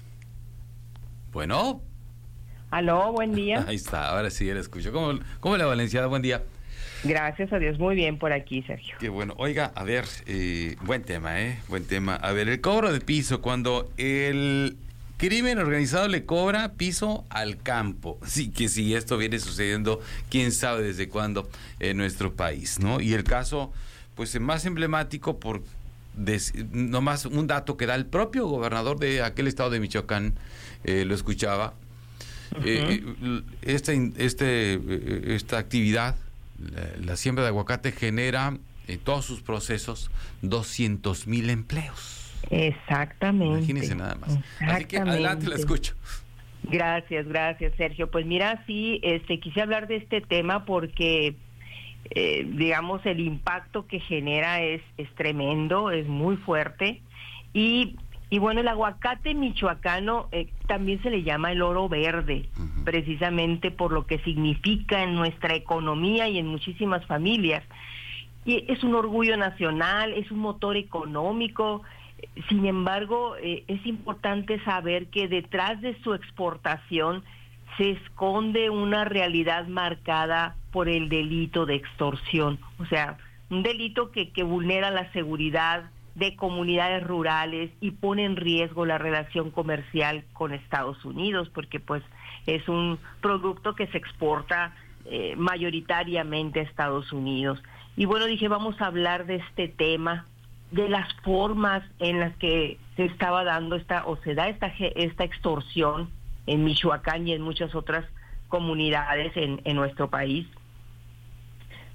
Bueno. Aló, buen día. Ahí está, ahora sí, ya la escucho. ¿Cómo, cómo le va, licenciada? Buen día. Gracias a Dios, muy bien por aquí, Sergio. Qué bueno. Oiga, a ver, eh, buen tema, ¿eh? Buen tema. A ver, el cobro de piso, cuando el crimen organizado le cobra piso al campo. Sí, que sí, esto viene sucediendo, quién sabe desde cuándo en nuestro país, ¿no? Y el caso, pues, más emblemático por des, nomás un dato que da el propio gobernador de aquel estado de Michoacán, eh, lo escuchaba. Uh-huh. eh, esta, este, esta actividad, la, la siembra de aguacate, genera en todos sus procesos doscientos mil empleos. Exactamente. Imagínense nada más. Así que adelante, la escucho. Gracias, gracias, Sergio. Pues mira, sí, este, quise hablar de este tema porque, eh, digamos, el impacto que genera es, es tremendo, es muy fuerte. Y, y bueno, el aguacate michoacano eh, también se le llama el oro verde, uh-huh. precisamente por lo que significa en nuestra economía y en muchísimas familias. Y es un orgullo nacional, es un motor económico. Sin embargo, eh, es importante saber que detrás de su exportación se esconde una realidad marcada por el delito de extorsión. O sea, un delito que, que vulnera la seguridad de comunidades rurales y pone en riesgo la relación comercial con Estados Unidos, porque pues es un producto que se exporta eh, mayoritariamente a Estados Unidos. Y bueno, dije, vamos a hablar de este tema, de las formas en las que se estaba dando esta, o se da esta, esta extorsión en Michoacán y en muchas otras comunidades en, en nuestro país.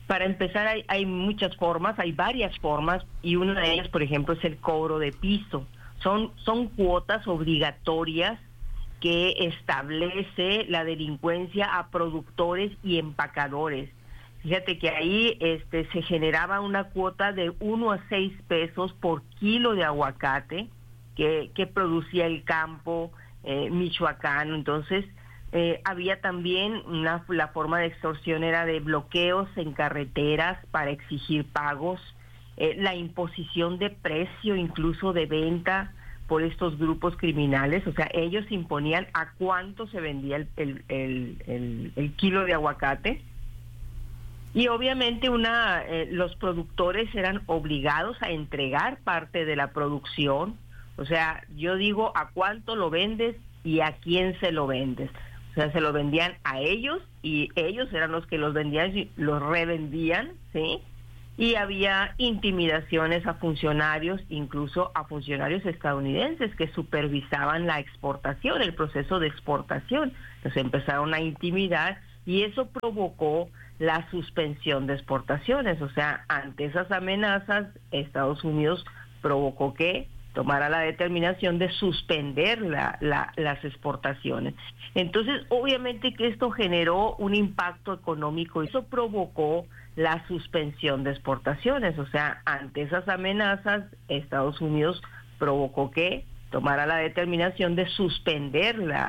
Para empezar, hay, hay muchas formas, hay varias formas, y una de ellas, por ejemplo, es el cobro de piso. Son, son cuotas obligatorias que establece la delincuencia a productores y empacadores. Fíjate que ahí este, se generaba una cuota de uno a seis pesos por kilo de aguacate que, que producía el campo eh, michoacano. Entonces, eh, había también una, la forma de extorsión era de bloqueos en carreteras para exigir pagos, eh, la imposición de precio incluso de venta por estos grupos criminales. O sea, ellos imponían a cuánto se vendía el, el, el, el, el kilo de aguacate. Y obviamente una eh, los productores eran obligados a entregar parte de la producción. O sea, yo digo a cuánto lo vendes y a quién se lo vendes. O sea, se lo vendían a ellos y ellos eran los que los vendían y los revendían, ¿sí? Y había intimidaciones a funcionarios, incluso a funcionarios estadounidenses que supervisaban la exportación, el proceso de exportación. Entonces empezaron a intimidar y eso provocó la suspensión de exportaciones. O sea, ante esas amenazas, Estados Unidos provocó que tomara la determinación de suspender la, la, las exportaciones. Entonces, obviamente que esto generó un impacto económico y eso provocó la suspensión de exportaciones. O sea, ante esas amenazas, Estados Unidos provocó que tomara la determinación de suspender la,